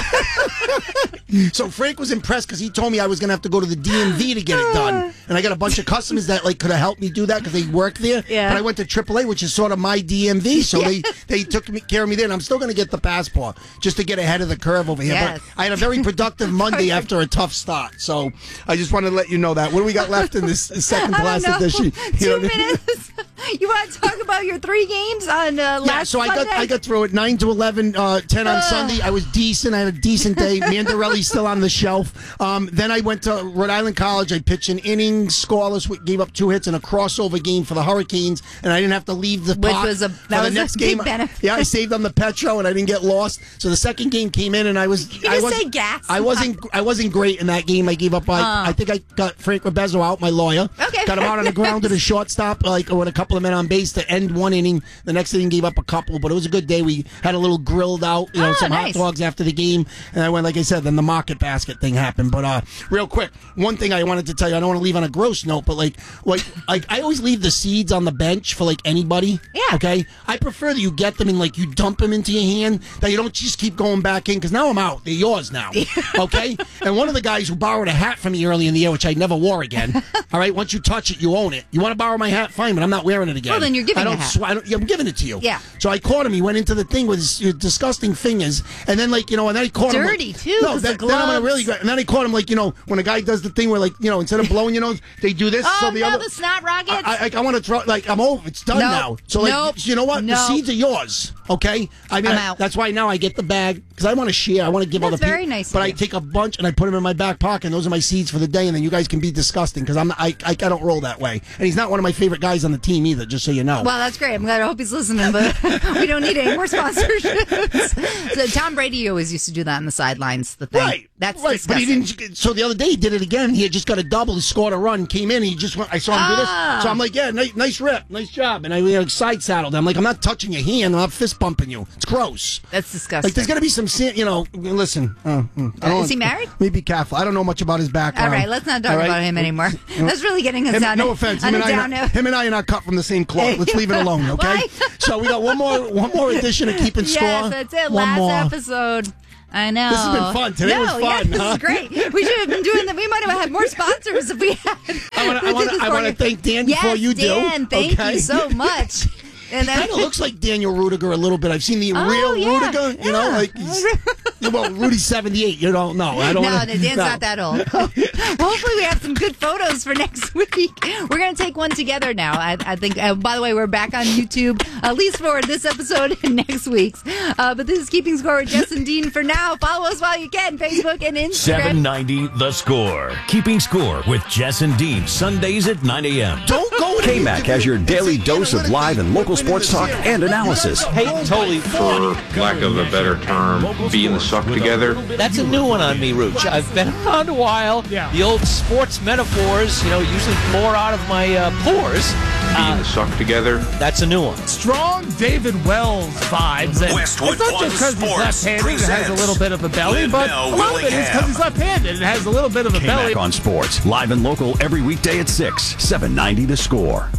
so Frank was impressed because he told me I was gonna have to go to the D M V to get it done, and I got a bunch of customers that like could have helped me do that because they work there. Yeah. But I went to triple A, which is sort of my D M V, so they they took me, care of me there, and I'm still gonna get the passport just to get ahead of the curve over here. Yes. But I had a very productive Monday after a tough start, so I just wanted to let you know that. What do we got left in this second to I last don't know. edition? Two You know what I mean? minutes. You want to talk about your three games on uh, last Yeah, so I got Sunday? I got through it nine to eleven, uh, ten on Ugh. Sunday. I was decent. I had a decent day. Mandarelli's still on the shelf. Um, then I went to Rhode Island College. I pitched an inning, scoreless, wi- gave up two hits and a crossover game for the Hurricanes, and I didn't have to leave the Which park was a- for that the was a next big game. benefit. Yeah, I saved on the Petro and I didn't get lost. So the second game came in and I was You I just was say gas. I wasn't I wasn't great in that game. I gave up. I, Oh. I think I got Frank Rebezzo out, my lawyer. Okay, Got him out on the ground to the shortstop, like with a couple of men on base to end one inning. The next inning gave up a couple, but it was a good day. We had a little grilled out, you know, Oh, some nice. hot dogs after the game, and I went, like I said, then the Market Basket thing happened. But uh, real quick, one thing I wanted to tell you, I don't want to leave on a gross note, but like, like, like I always leave the seeds on the bench for like anybody. Yeah. Okay. I prefer that you get them and like you dump them into your hand, that you don't just keep going back in because now I'm out. They're yours now. Okay. And one of the guys who borrowed a hat from me early in the year, which I never wore again. All right. Once you touch it, you own it. You want to borrow my hat? Fine, but I'm not wearing it again. Well, then you're giving I don't the hat. sw- I don't, yeah, I'm giving it to you. Yeah. So I caught him. He went into the thing with his uh, disgusting fingers, and then like you know, and then he caught him. Dirty, like, too, No, 'cause then, the then I'm gonna gloves. really. go- And then I caught him like you know when a guy does the thing where like you know instead of blowing your nose, they do this. Oh, so the no, other, the snot rockets? I, I, I want to throw like I'm over. It's done Nope. now. So like Nope. you know what? The Nope. seeds are yours. Okay. I mean I'm I- out. that's why now I get the bag because I want to share. I want to give That's other people. very nice of But I you. take a bunch and I put them in my back pocket. And those are my seeds for the day. And then you guys can be disgusting because I'm I, I I don't roll that way. And he's not one of my favorite guys on the team either. either, just so you know. Well, that's great. I'm glad. I hope he's listening, but we don't need any more sponsorships. So Tom Brady always used to do that on the sidelines. The thing, Right, that's right. disgusting. But he didn't. So the other day he did it again. He had just got a double. He scored a run, came in. And he just went. I saw him do this. Ah. So I'm like, yeah, nice, nice rip, nice job. And I like, side saddled him. I'm like, I'm not touching your hand. I'm not fist bumping you. It's gross. That's disgusting. Like, there's got to be some, sin- you know. Listen, uh, I don't, Is he married? Maybe be careful. I don't know much about his background. All right, let's not talk All right? about him anymore. That's really getting us Him, down. no offense. On Him a and, I down not, note. him and I are not cut from the same cloth. Let's leave it alone, okay? Why? So we got one more one more edition of Keeping Score. Yes, that's it. One Last more. episode. I know. This has been fun. Today no, was fun, Yeah, this huh? is great. We should have been doing that. We might have had more sponsors if we had. I want to I wanna, I wanna thank Dan yes, before you do. Dan, thank okay? you so much. And then, Kind of looks like Daniel Rudiger a little bit. I've seen the Oh, real yeah, Rudiger. You know, yeah. like he's, well, Rudy's seventy-eight. You don't know. I don't. no, wanna, no, Dan's no. not that old. Well, hopefully we have some good photos for next week. We're going to take one together now. I, I think, uh, by the way, we're back on YouTube, at least for this episode and next week's. Uh, but this is Keeping Score with Jess and Dean for now. Follow us while you can, Facebook and Instagram. seven ninety The Score. Keeping Score with Jess and Dean, Sundays at nine a.m. Don't go. K M A C has your daily dose of live and local sports talk and analysis. Hey, totally. For lack of a better term, being the suck together. That's a new one on me, Rooch. I've been around a while. Yeah. The old sports metaphors, you know, usually pour out of my uh, pores. Being Uh, the suck together. that's a new one. Strong David Wells vibes. And Westwood it's not One just because he's Sports left-handed and has a little bit of a belly, Lynn but Bell a lot of it is Willingham. because he's left-handed and has a little bit of a K M A belly. C on sports, live and local every weekday at six, seven ninety The Score.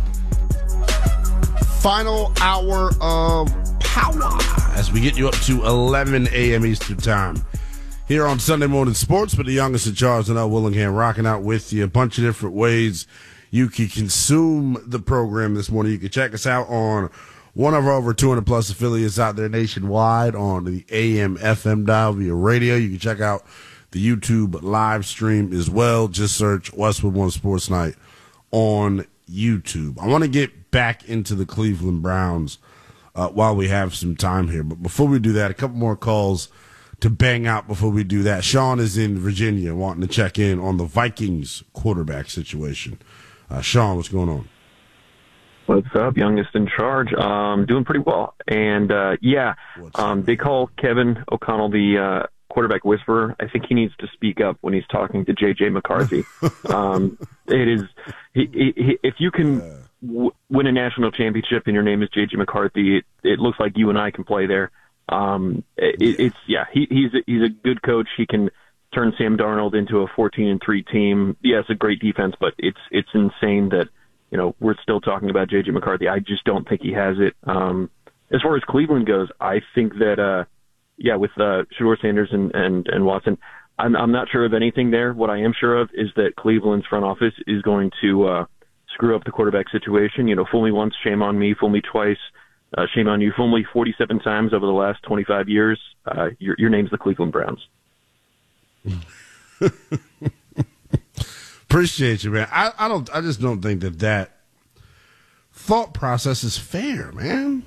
Final hour of power as we get you up to eleven a.m. Eastern Time here on Sunday Morning Sports with the youngest in charge, and L. Willingham, rocking out with you a bunch of different ways you can consume the program this morning. You can check us out on one of our over two hundred plus affiliates out there nationwide on the A M F M dial via radio. You can check out the YouTube live stream as well. Just search Westwood One Sports Night on YouTube. I want to get back into the Cleveland Browns uh, while we have some time here. But before we do that, a couple more calls to bang out before we do that. Sean is in Virginia wanting to check in on the Vikings quarterback situation. Uh, Sean, what's going on? What's up, youngest in charge? Um, doing pretty well. And, uh, yeah, um, they call Kevin O'Connell the uh, quarterback whisperer. I think he needs to speak up when he's talking to J J McCarthy. um, it is he, he, he, if you can w- win a national championship and your name is J J McCarthy, it, it looks like you and I can play there. Um, it, it's yeah, he, he's a, he's a good coach. He can turn Sam Darnold into a fourteen and three team. Yes, a great defense, but it's it's insane that you know we're still talking about J J McCarthy. I just don't think he has it. Um, as far as Cleveland goes, I think that. Uh, Yeah, with uh, Shedeur Sanders and, and, and Watson, I'm, I'm not sure of anything there. What I am sure of is that Cleveland's front office is going to uh, screw up the quarterback situation. You know, fool me once, shame on me. Fool me twice, uh, shame on you. Fool me forty-seven times over the last twenty-five years. Uh, your, your name's the Cleveland Browns. Appreciate you, man. I, I don't. I just don't think that that thought process is fair, man.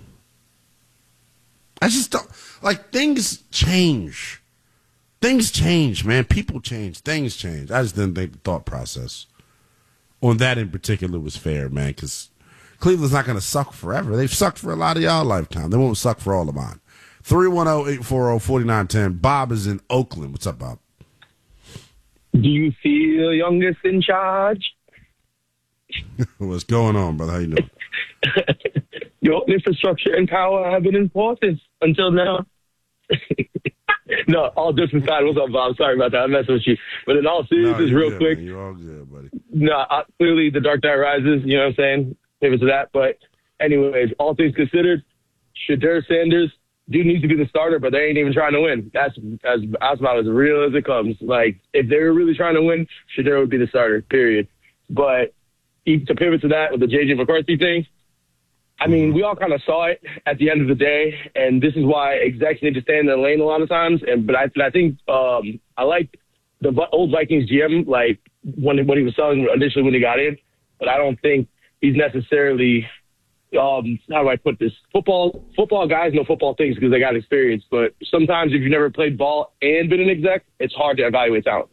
I just don't like things change. Things change, man. People change. Things change. I just didn't think the thought process on that in particular was fair, man. Because Cleveland's not going to suck forever. They've sucked for a lot of y'all lifetime. They won't suck for all of mine. three one zero, eight four zero, four nine one zero. Bob is in Oakland. What's up, Bob? Do you feel youngest in charge? What's going on, brother? How you doing? Your infrastructure and power have been important until now. No, all jokes aside, what's up, Bob? Sorry about that. I'm messing with you. But in all seriousness, no, real good, quick. Man. You're all good, buddy. No, I, clearly the Dark Knight Rises, you know what I'm saying? Pivot to that. But anyways, all things considered, Shedeur Sanders do need to be the starter, but they ain't even trying to win. That's, as, that's about as real as it comes. Like, if they were really trying to win, Shedeur would be the starter, period. But to pivot to that with the J J McCarthy thing, I mean, we all kind of saw it at the end of the day, and this is why execs need to stay in their lane a lot of times. And but I, I think um, I like the old Vikings G M, like when when he was selling initially when he got in, but I don't think he's necessarily um, how do I put this? Football football guys know football things because they got experience, but sometimes if you've never played ball and been an exec, it's hard to evaluate talent.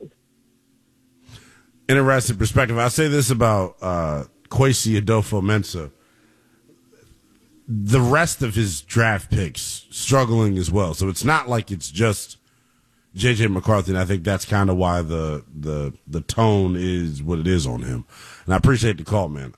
Interesting perspective. I'll say this about uh, Kwesi Adolfo-Mensah. the rest of his draft picks struggling as well. So it's not like it's just J J McCarthy, and I think that's kind of why the the the tone is what it is on him. And I appreciate the call, man.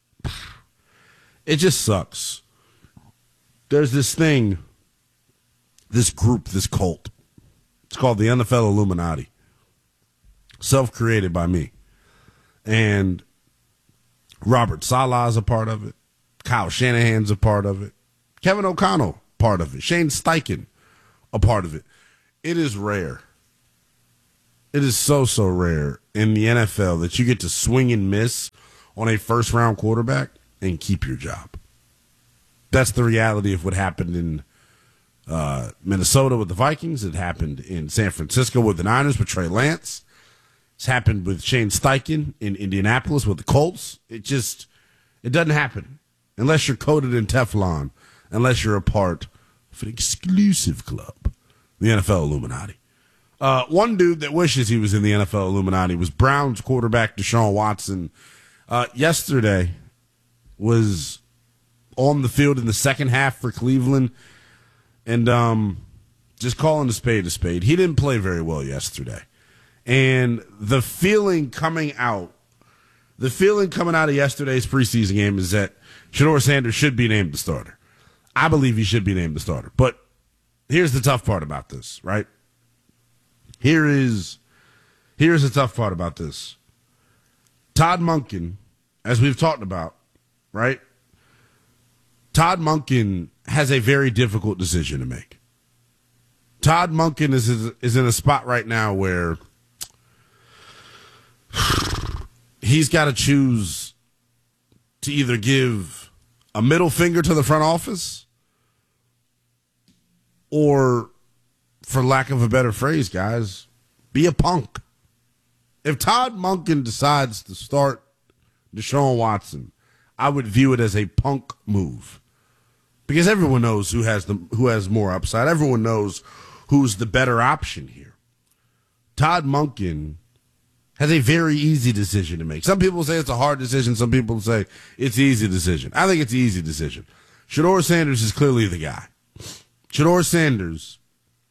It just sucks. There's this thing, this group, this cult. It's called the N F L Illuminati. Self-created by me. And Robert Saleh's a part of it. Kyle Shanahan's a part of it. Kevin O'Connell, part of it. Shane Steichen, a part of it. It is rare. It is so, so rare in the N F L that you get to swing and miss on a first-round quarterback and keep your job. That's the reality of what happened in uh, Minnesota with the Vikings. It happened in San Francisco with the Niners with Trey Lance. It's happened with Shane Steichen in Indianapolis with the Colts. It just, it doesn't happen unless you're coated in Teflon, unless you're a part of an exclusive club, the N F L Illuminati. Uh, one dude that wishes he was in the N F L Illuminati was Browns quarterback Deshaun Watson. Uh, yesterday was on the field in the second half for Cleveland, and um, just calling a spade a spade. He didn't play very well yesterday. And the feeling coming out, the feeling coming out of yesterday's preseason game is that Shedeur Sanders should be named the starter. I believe he should be named the starter. But here's the tough part about this, right? Here is, here's the tough part about this. Todd Monken, as we've talked about, right? Todd Monken has a very difficult decision to make. Todd Monken is is in a spot right now where he's got to choose to either give a middle finger to the front office or, for lack of a better phrase, guys, be a punk. If Todd Monken decides to start Deshaun Watson, I would view it as a punk move. Because everyone knows who has the who has more upside. Everyone knows who's the better option here. Todd Monken has a very easy decision to make. Some people say it's a hard decision. Some people say it's an easy decision. I think it's an easy decision. Shedeur Sanders is clearly the guy. Shedeur Sanders,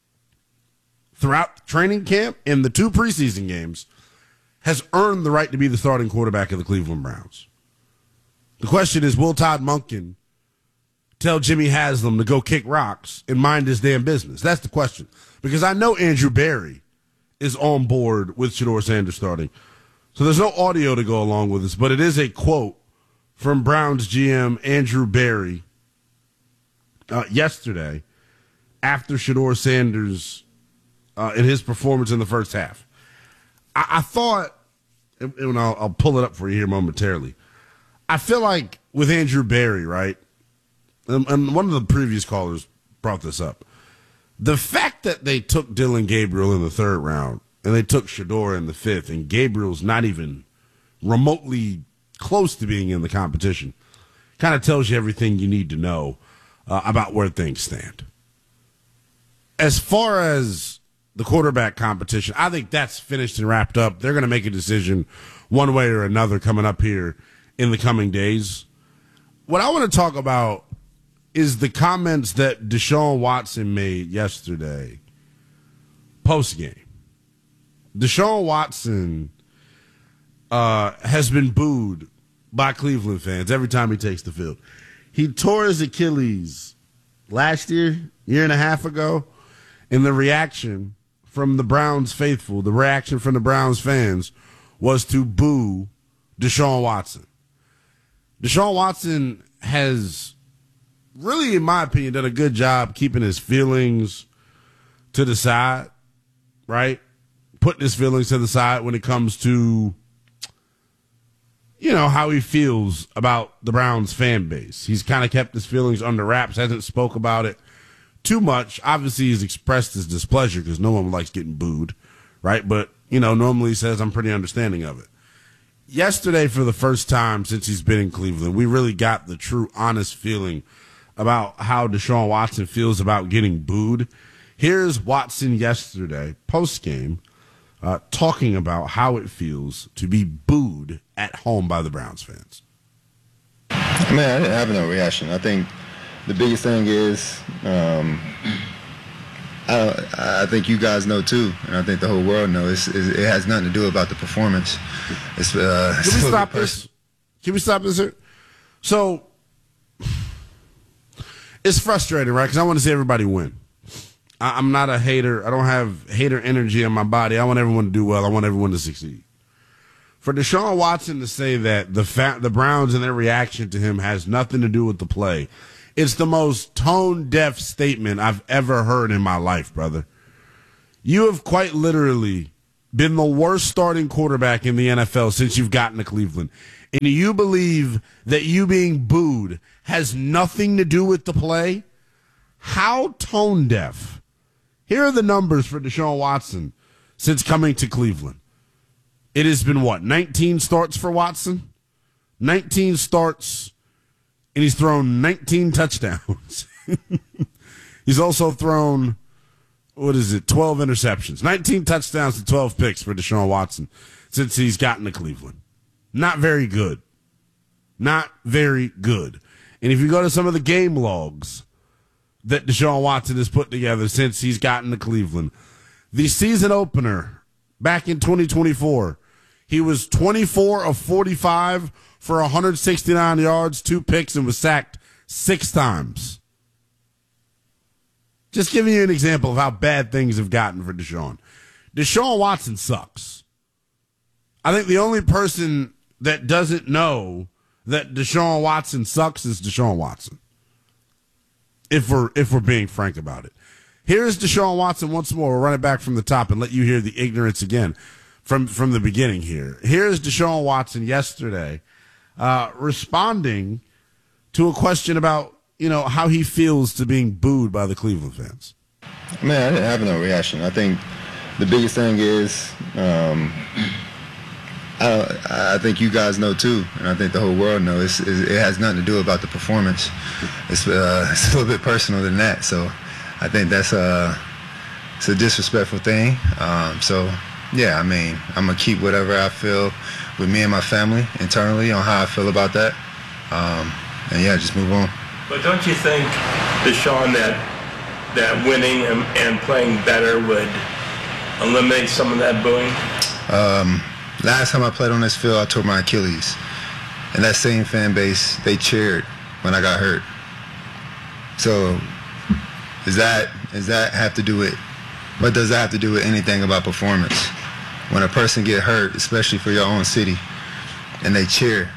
throughout training camp and the two preseason games, has earned the right to be the starting quarterback of the Cleveland Browns. The question is, will Todd Monken tell Jimmy Haslam to go kick rocks and mind his damn business? That's the question. Because I know Andrew Berry is on board with Shedeur Sanders starting. So there's no audio to go along with this, but it is a quote from Browns G M Andrew Berry uh, yesterday after Shedeur Sanders uh, in his performance in the first half. I, I thought, and I'll, I'll pull it up for you here momentarily, I feel like with Andrew Berry, right, and one of the previous callers brought this up. The fact that they took Dylan Gabriel in the third round and they took Shedeur in the fifth, and Gabriel's not even remotely close to being in the competition, kind of tells you everything you need to know uh, about where things stand. As far as the quarterback competition, I think that's finished and wrapped up. They're going to make a decision one way or another coming up here in the coming days. What I want to talk about is the comments that Deshaun Watson made yesterday post-game. Deshaun Watson uh, has been booed by Cleveland fans every time he takes the field. He tore his Achilles last year, year and a half ago, and the reaction from the Browns faithful, the reaction from the Browns fans was to boo Deshaun Watson. Deshaun Watson has really, in my opinion, done a good job keeping his feelings to the side, right? Putting his feelings to the side when it comes to, you know, how he feels about the Browns fan base. He's kind of kept his feelings under wraps, hasn't spoke about it too much. Obviously, he's expressed his displeasure because no one likes getting booed, right? But, you know, normally he says, I'm pretty understanding of it. Yesterday, for the first time since he's been in Cleveland, we really got the true, honest feeling about how Deshaun Watson feels about getting booed. Here's Watson yesterday, post-game, uh, talking about how it feels to be booed at home by the Browns fans. I mean, I didn't have no reaction. I think the biggest thing is, um, I, I think you guys know too, and I think the whole world knows. It's, it has nothing to do about the performance. It's, uh, Can we stop this? Can we stop this here? So it's frustrating, right? Because I want to see everybody win. I, I'm not a hater. I don't have hater energy in my body. I want everyone to do well. I want everyone to succeed. For Deshaun Watson to say that the fa- the Browns and their reaction to him has nothing to do with the play, it's the most tone-deaf statement I've ever heard in my life, brother. You have quite literally been the worst starting quarterback in the N F L since you've gotten to Cleveland. And you believe that you being booed has nothing to do with the play? How tone-deaf. Here are the numbers for Deshaun Watson since coming to Cleveland. It has been, what, nineteen starts for Watson? nineteen starts, and he's thrown nineteen touchdowns. He's also thrown, what is it, twelve interceptions. nineteen touchdowns and twelve picks for Deshaun Watson since he's gotten to Cleveland. Not very good. Not very good. And if you go to some of the game logs that Deshaun Watson has put together since he's gotten to Cleveland, the season opener back in twenty twenty-four, he was twenty-four of forty-five for one hundred sixty-nine yards, two picks, and was sacked six times. Just giving you an example of how bad things have gotten for Deshaun. Deshaun Watson sucks. I think the only person that doesn't know that Deshaun Watson sucks is Deshaun Watson. If we're if we're being frank about it. Here's Deshaun Watson once more. We'll run it back from the top and let you hear the ignorance again from, from the beginning here. Here's Deshaun Watson yesterday uh, responding to a question about, you know, how he feels to being booed by the Cleveland fans. Man, I didn't have no reaction. I think the biggest thing is, um, I, I think you guys know too, and I think the whole world knows. It's, it has nothing to do about the performance. It's, uh, it's a little bit personal than that. So I think that's a, it's a disrespectful thing. Um, so, yeah, I mean, I'm going to keep whatever I feel with me and my family internally on how I feel about that. Um, and, yeah, just move on. But don't you think, Deshaun, that that winning and, and playing better would eliminate some of that booing? Um, last time I played on this field, I tore my Achilles. And that same fan base, they cheered when I got hurt. So does that, does that have to do with, what does that have to do with anything about performance? When a person get hurt, especially for your own city, and they cheer.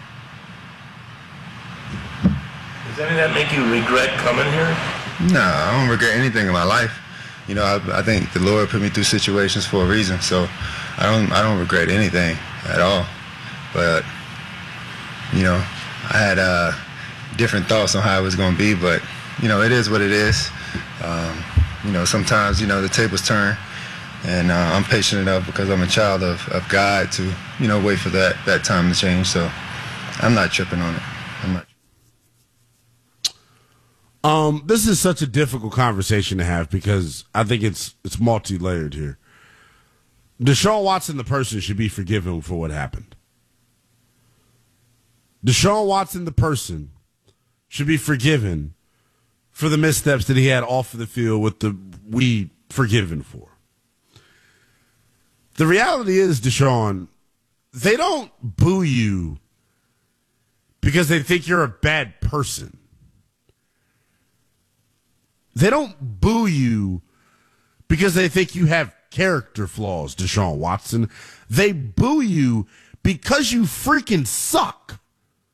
Does any of that make you regret coming here? No, I don't regret anything in my life. You know, I, I think the Lord put me through situations for a reason, so I don't I don't regret anything at all. But, you know, I had uh, different thoughts on how it was going to be, but, you know, it is what it is. Um, you know, sometimes, you know, the tables turn, and uh, I'm patient enough because I'm a child of, of God to, you know, wait for that, that time to change. So I'm not tripping on it. I'm not. Um, this is such a difficult conversation to have because I think it's it's multi-layered here. Deshaun Watson, the person, should be forgiven for what happened. Deshaun Watson, the person, should be forgiven for the missteps that he had off of the field with the weed forgiven for. The reality is, Deshaun, they don't boo you because they think you're a bad person. They don't boo you because they think you have character flaws, Deshaun Watson. They boo you because you freaking suck.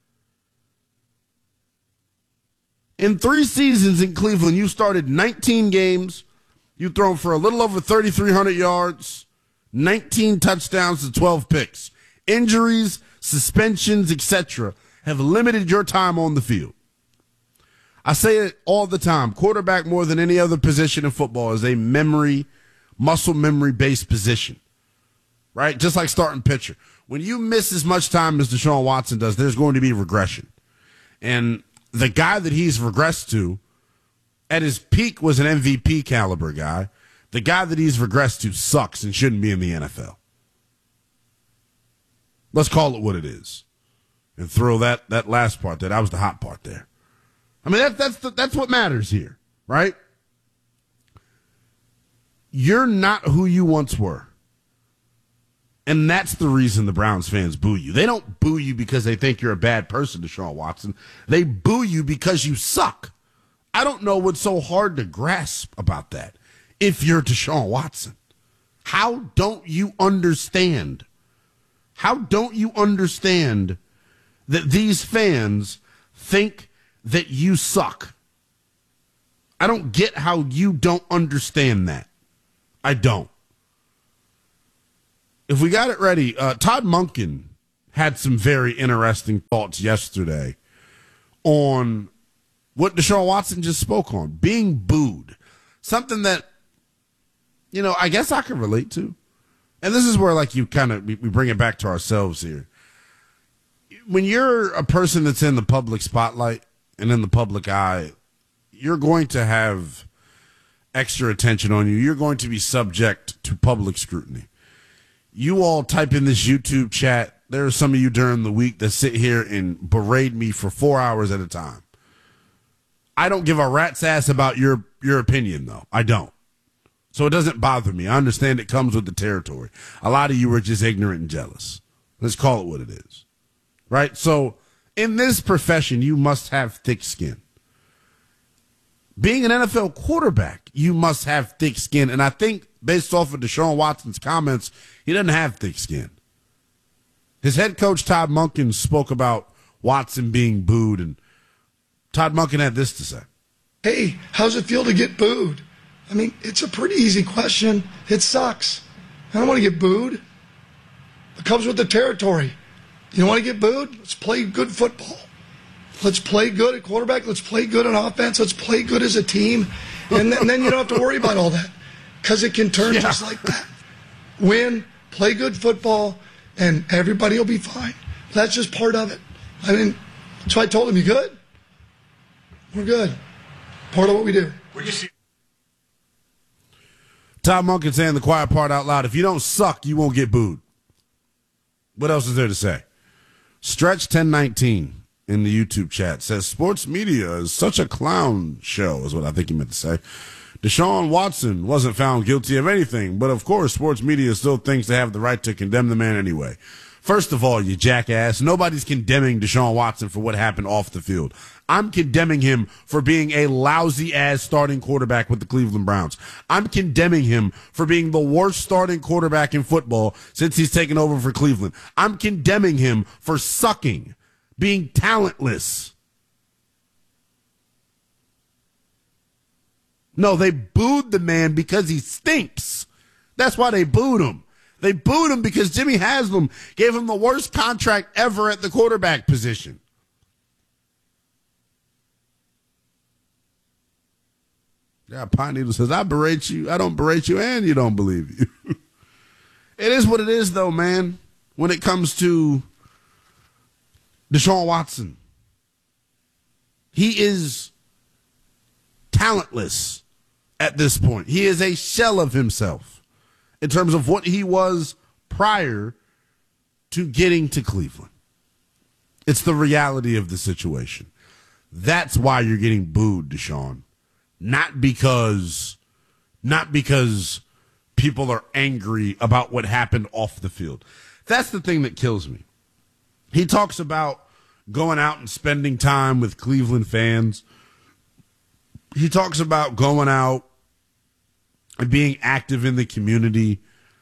In three seasons in Cleveland, you started nineteen games. You thrown for a little over thirty-three hundred yards, nineteen touchdowns and twelve picks. Injuries, suspensions, et cetera have limited your time on the field. I say it all the time. Quarterback, more than any other position in football, is a memory, muscle memory-based position, right? Just like starting pitcher. When you miss as much time as Deshaun Watson does, there's going to be regression. And the guy that he's regressed to, at his peak, was an M V P caliber guy. The guy that he's regressed to sucks and shouldn't be in the N F L. Let's call it what it is. And throw that, that last part there. That was the hot part there. I mean, that, that's the, that's what matters here, right? You're not who you once were. And that's the reason the Browns fans boo you. They don't boo you because they think you're a bad person, Deshaun Watson. They boo you because you suck. I don't know what's so hard to grasp about that. If you're Deshaun Watson, how don't you understand? How don't you understand that these fans think that you suck? I don't get how you don't understand that. I don't. If we got it ready, uh, Todd Monken had some very interesting thoughts yesterday on what Deshaun Watson just spoke on, being booed. Something that, you know, I guess I can relate to. And this is where, like, you kind of, we, we bring it back to ourselves here. When you're a person that's in the public spotlight and in the public eye, you're going to have extra attention on you. You're going to be subject to public scrutiny. You all type in this YouTube chat. There are some of you during the week that sit here and berate me for four hours at a time. I don't give a rat's ass about your, your opinion, though. I don't. So it doesn't bother me. I understand it comes with the territory. A lot of you are just ignorant and jealous. Let's call it what it is. Right? So in this profession, you must have thick skin. Being an N F L quarterback, you must have thick skin. And I think based off of Deshaun Watson's comments, he doesn't have thick skin. His head coach, Todd Monken, spoke about Watson being booed, and Todd Monken had this to say. Hey, how's it feel to get booed? I mean, it's a pretty easy question. It sucks. I don't want to get booed. It comes with the territory. You don't want to get booed? Let's play good football. Let's play good at quarterback. Let's play good on offense. Let's play good as a team. And, th- and then you don't have to worry about all that because it can turn yeah. just like that. Win, play good football, and everybody will be fine. That's just part of it. I mean, so I told him, you good? We're good. Part of what we do. Todd Monken saying the quiet part out loud. If you don't suck, you won't get booed. What else is there to say? Stretch ten nineteen in the YouTube chat says sports media is such a clown show, is what I think he meant to say. Deshaun Watson wasn't found guilty of anything, but of course sports media still thinks they have the right to condemn the man anyway. First of all, you jackass, nobody's condemning Deshaun Watson for what happened off the field. I'm condemning him for being a lousy-ass starting quarterback with the Cleveland Browns. I'm condemning him for being the worst starting quarterback in football since he's taken over for Cleveland. I'm condemning him for sucking, being talentless. No, they booed the man because he stinks. That's why they booed him. They booed him because Jimmy Haslam gave him the worst contract ever at the quarterback position. Yeah, Pine Needle says, I berate you, I don't berate you, and you don't believe you. It is what it is, though, man, when it comes to Deshaun Watson. He is talentless at this point. He is a shell of himself in terms of what he was prior to getting to Cleveland. It's the reality of the situation. That's why you're getting booed, Deshaun. Not because, not because people are angry about what happened off the field. That's the thing that kills me. He talks about going out and spending time with Cleveland fans. He talks about going out and being active in the community.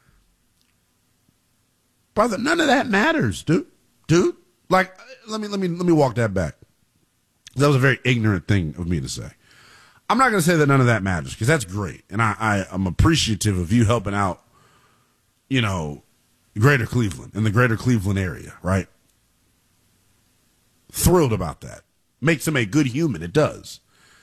Brother, none of that matters, dude. Dude, like, let me let me let me walk that back. That was a very ignorant thing of me to say. I'm not going to say that none of that matters because that's great, and I, I I'm appreciative of you helping out, you know, Greater Cleveland in the Greater Cleveland area, right? Thrilled about that. Makes him a good human. It does.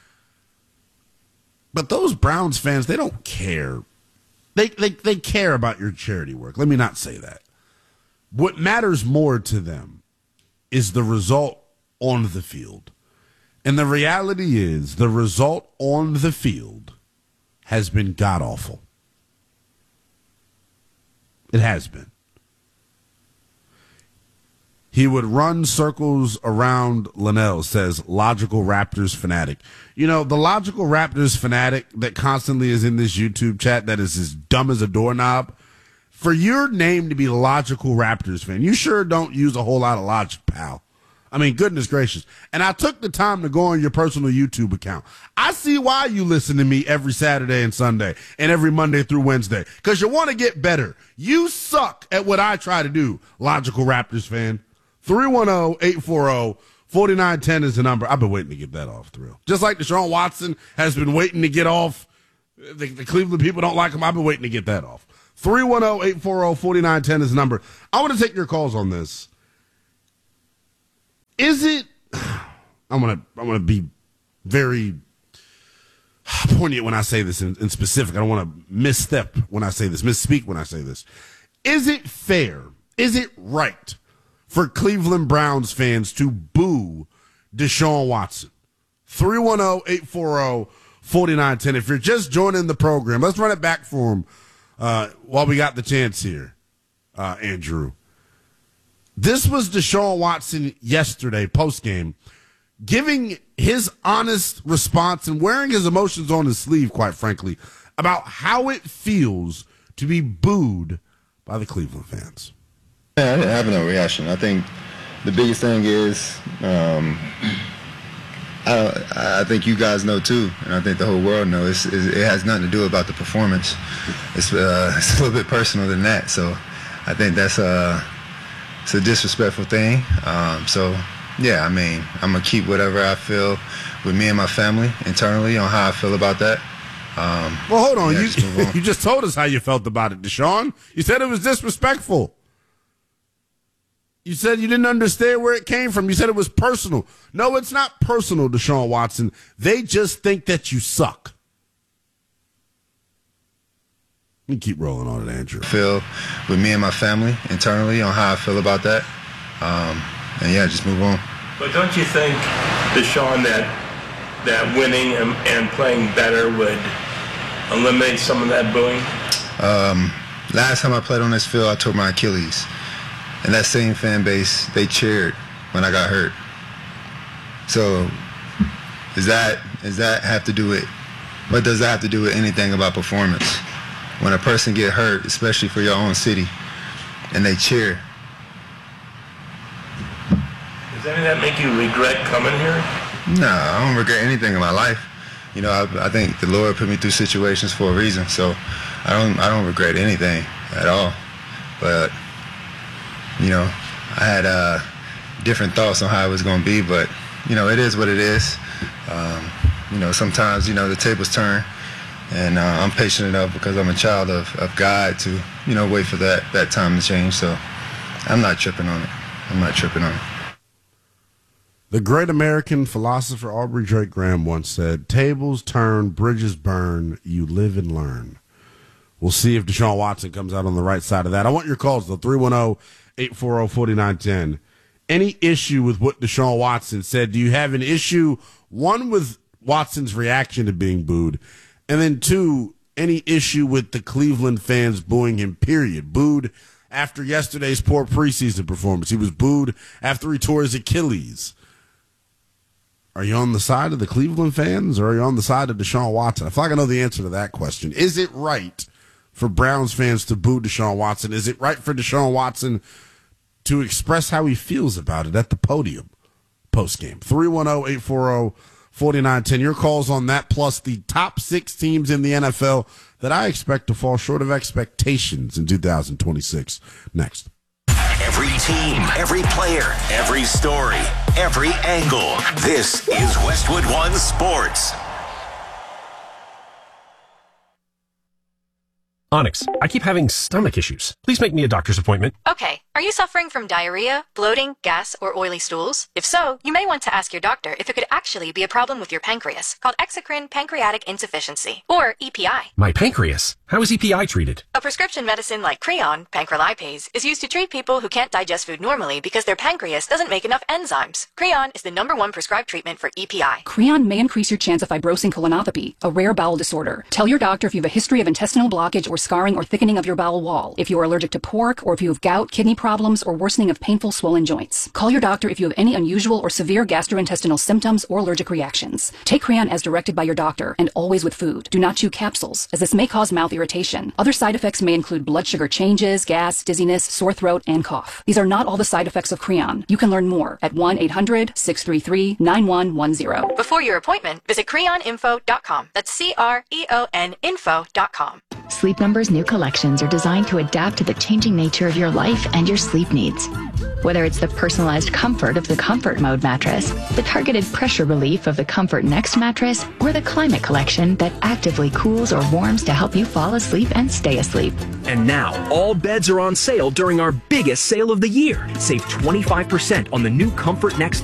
But those Browns fans, they don't care. They, they they care about your charity work. Let me not say that. What matters more to them is the result on the field. And the reality is the result on the field has been god-awful. It has been. He would run circles around Linnell, says Logical Raptors fanatic. You know, the Logical Raptors fanatic that constantly is in this YouTube chat that is as dumb as a doorknob, for your name to be Logical Raptors fan, you sure don't use a whole lot of logic, pal. I mean, goodness gracious. And I took the time to go on your personal YouTube account. I see why you listen to me every Saturday and Sunday and every Monday through Wednesday, because you want to get better. You suck at what I try to do, Logical Raptors fan. three one zero, eight four zero, four nine one zero is the number. I've been waiting to get that off, Thrill. Just like Deshaun Watson has been waiting to get off. The, the Cleveland people don't like him. I've been waiting to get that off. three one zero, eight four zero, four nine one zero is the number. I want to take your calls on this. Is it, I'm going to I'm gonna be very poignant when I say this in, in specific. I don't want to misstep when I say this, misspeak when I say this. Is it fair, is it right for Cleveland Browns fans to boo Deshaun Watson? three one zero, eight four zero, four nine one zero. If you're just joining the program, let's run it back for him uh, while we got the chance here, uh, Andrew. This was Deshaun Watson yesterday, postgame, giving his honest response and wearing his emotions on his sleeve, quite frankly, about how it feels to be booed by the Cleveland fans. Yeah, I didn't have no reaction. I think the biggest thing is, um, I, I think you guys know too, and I think the whole world knows, it's, it has nothing to do about the performance. It's, uh, it's a little bit personal than that. So I think that's uh, it's a disrespectful thing. Um, so, yeah, I mean, I'm going to keep whatever I feel with me and my family internally on how I feel about that. Um, well, hold on. Yeah, you, just on. you just told us how you felt about it, Deshaun. You said it was disrespectful. You said you didn't understand where it came from. You said it was personal. No, it's not personal, Deshaun Watson. They just think that you suck. You keep rolling on it, Andrew. Feel with me and my family internally on how I feel about that. Um, and, yeah, just move on. But don't you think, Deshaun, that that winning and, and playing better would eliminate some of that booing? Um, last time I played on this field, I tore my Achilles. And that same fan base, they cheered when I got hurt. So does that, does that have to do with, what does that have to do with anything about performance? When a person get hurt, especially for your own city, and they cheer. Does any of that make you regret coming here? No, I don't regret anything in my life. You know, I, I think the Lord put me through situations for a reason, so I don't I don't regret anything at all. But, you know, I had uh, different thoughts on how it was going to be, but, you know, it is what it is. Um, you know, sometimes, you know, the tables turn, and uh, I'm patient enough because I'm a child of, of God to, you know, wait for that, that time to change. So I'm not tripping on it. I'm not tripping on it. The great American philosopher Aubrey Drake Graham once said, tables turn, bridges burn, you live and learn. We'll see if Deshaun Watson comes out on the right side of that. I want your calls, though, three one zero, eight four zero, four nine one zero. Any issue with what Deshaun Watson said? Do you have an issue, one, with Watson's reaction to being booed, and then two, any issue with the Cleveland fans booing him, period? Booed after yesterday's poor preseason performance. He was booed after he tore his Achilles. Are you on the side of the Cleveland fans, or are you on the side of Deshaun Watson? I feel like I know the answer to that question. Is it right for Browns fans to boo Deshaun Watson? Is it right for Deshaun Watson to express how he feels about it at the podium postgame? three one zero, eight four zero, four nine one zero. Your calls on that, plus the top six teams in the N F L that I expect to fall short of expectations in two thousand twenty-six. Next. Every team, every player, every story, every angle. This is Westwood One Sports. Onyx, I keep having stomach issues. Please make me a doctor's appointment. Okay. Are you suffering from diarrhea, bloating, gas, or oily stools? If so, you may want to ask your doctor if it could actually be a problem with your pancreas, called exocrine pancreatic insufficiency, or E P I. My pancreas? How is E P I treated? A prescription medicine like Creon, pancrelipase, is used to treat people who can't digest food normally because their pancreas doesn't make enough enzymes. Creon is the number one prescribed treatment for E P I. Creon may increase your chance of fibrosing colonopathy, a rare bowel disorder. Tell your doctor if you have a history of intestinal blockage or scarring or thickening of your bowel wall, if you are allergic to pork, or if you have gout, kidney problems, or worsening of painful swollen joints. Call your doctor if you have any unusual or severe gastrointestinal symptoms or allergic reactions. Take Creon as directed by your doctor, and always with food. Do not chew capsules, as this may cause mouth irritation. Other side effects may include blood sugar changes, gas, dizziness, sore throat, and cough. These are not all the side effects of Creon. You can learn more at one eight hundred, six three three, nine one one zero. Before your appointment, visit creon info dot com. That's C R E O N info dot com. Sleep Number's new collections are designed to adapt to the changing nature of your life and your sleep needs. Whether it's the personalized comfort of the Comfort Mode mattress, the targeted pressure relief of the Comfort Next mattress, or the Climate Collection that actively cools or warms to help you fall asleep and stay asleep. And now, all beds are on sale during our biggest sale of the year. Save twenty-five percent on the new Comfort Next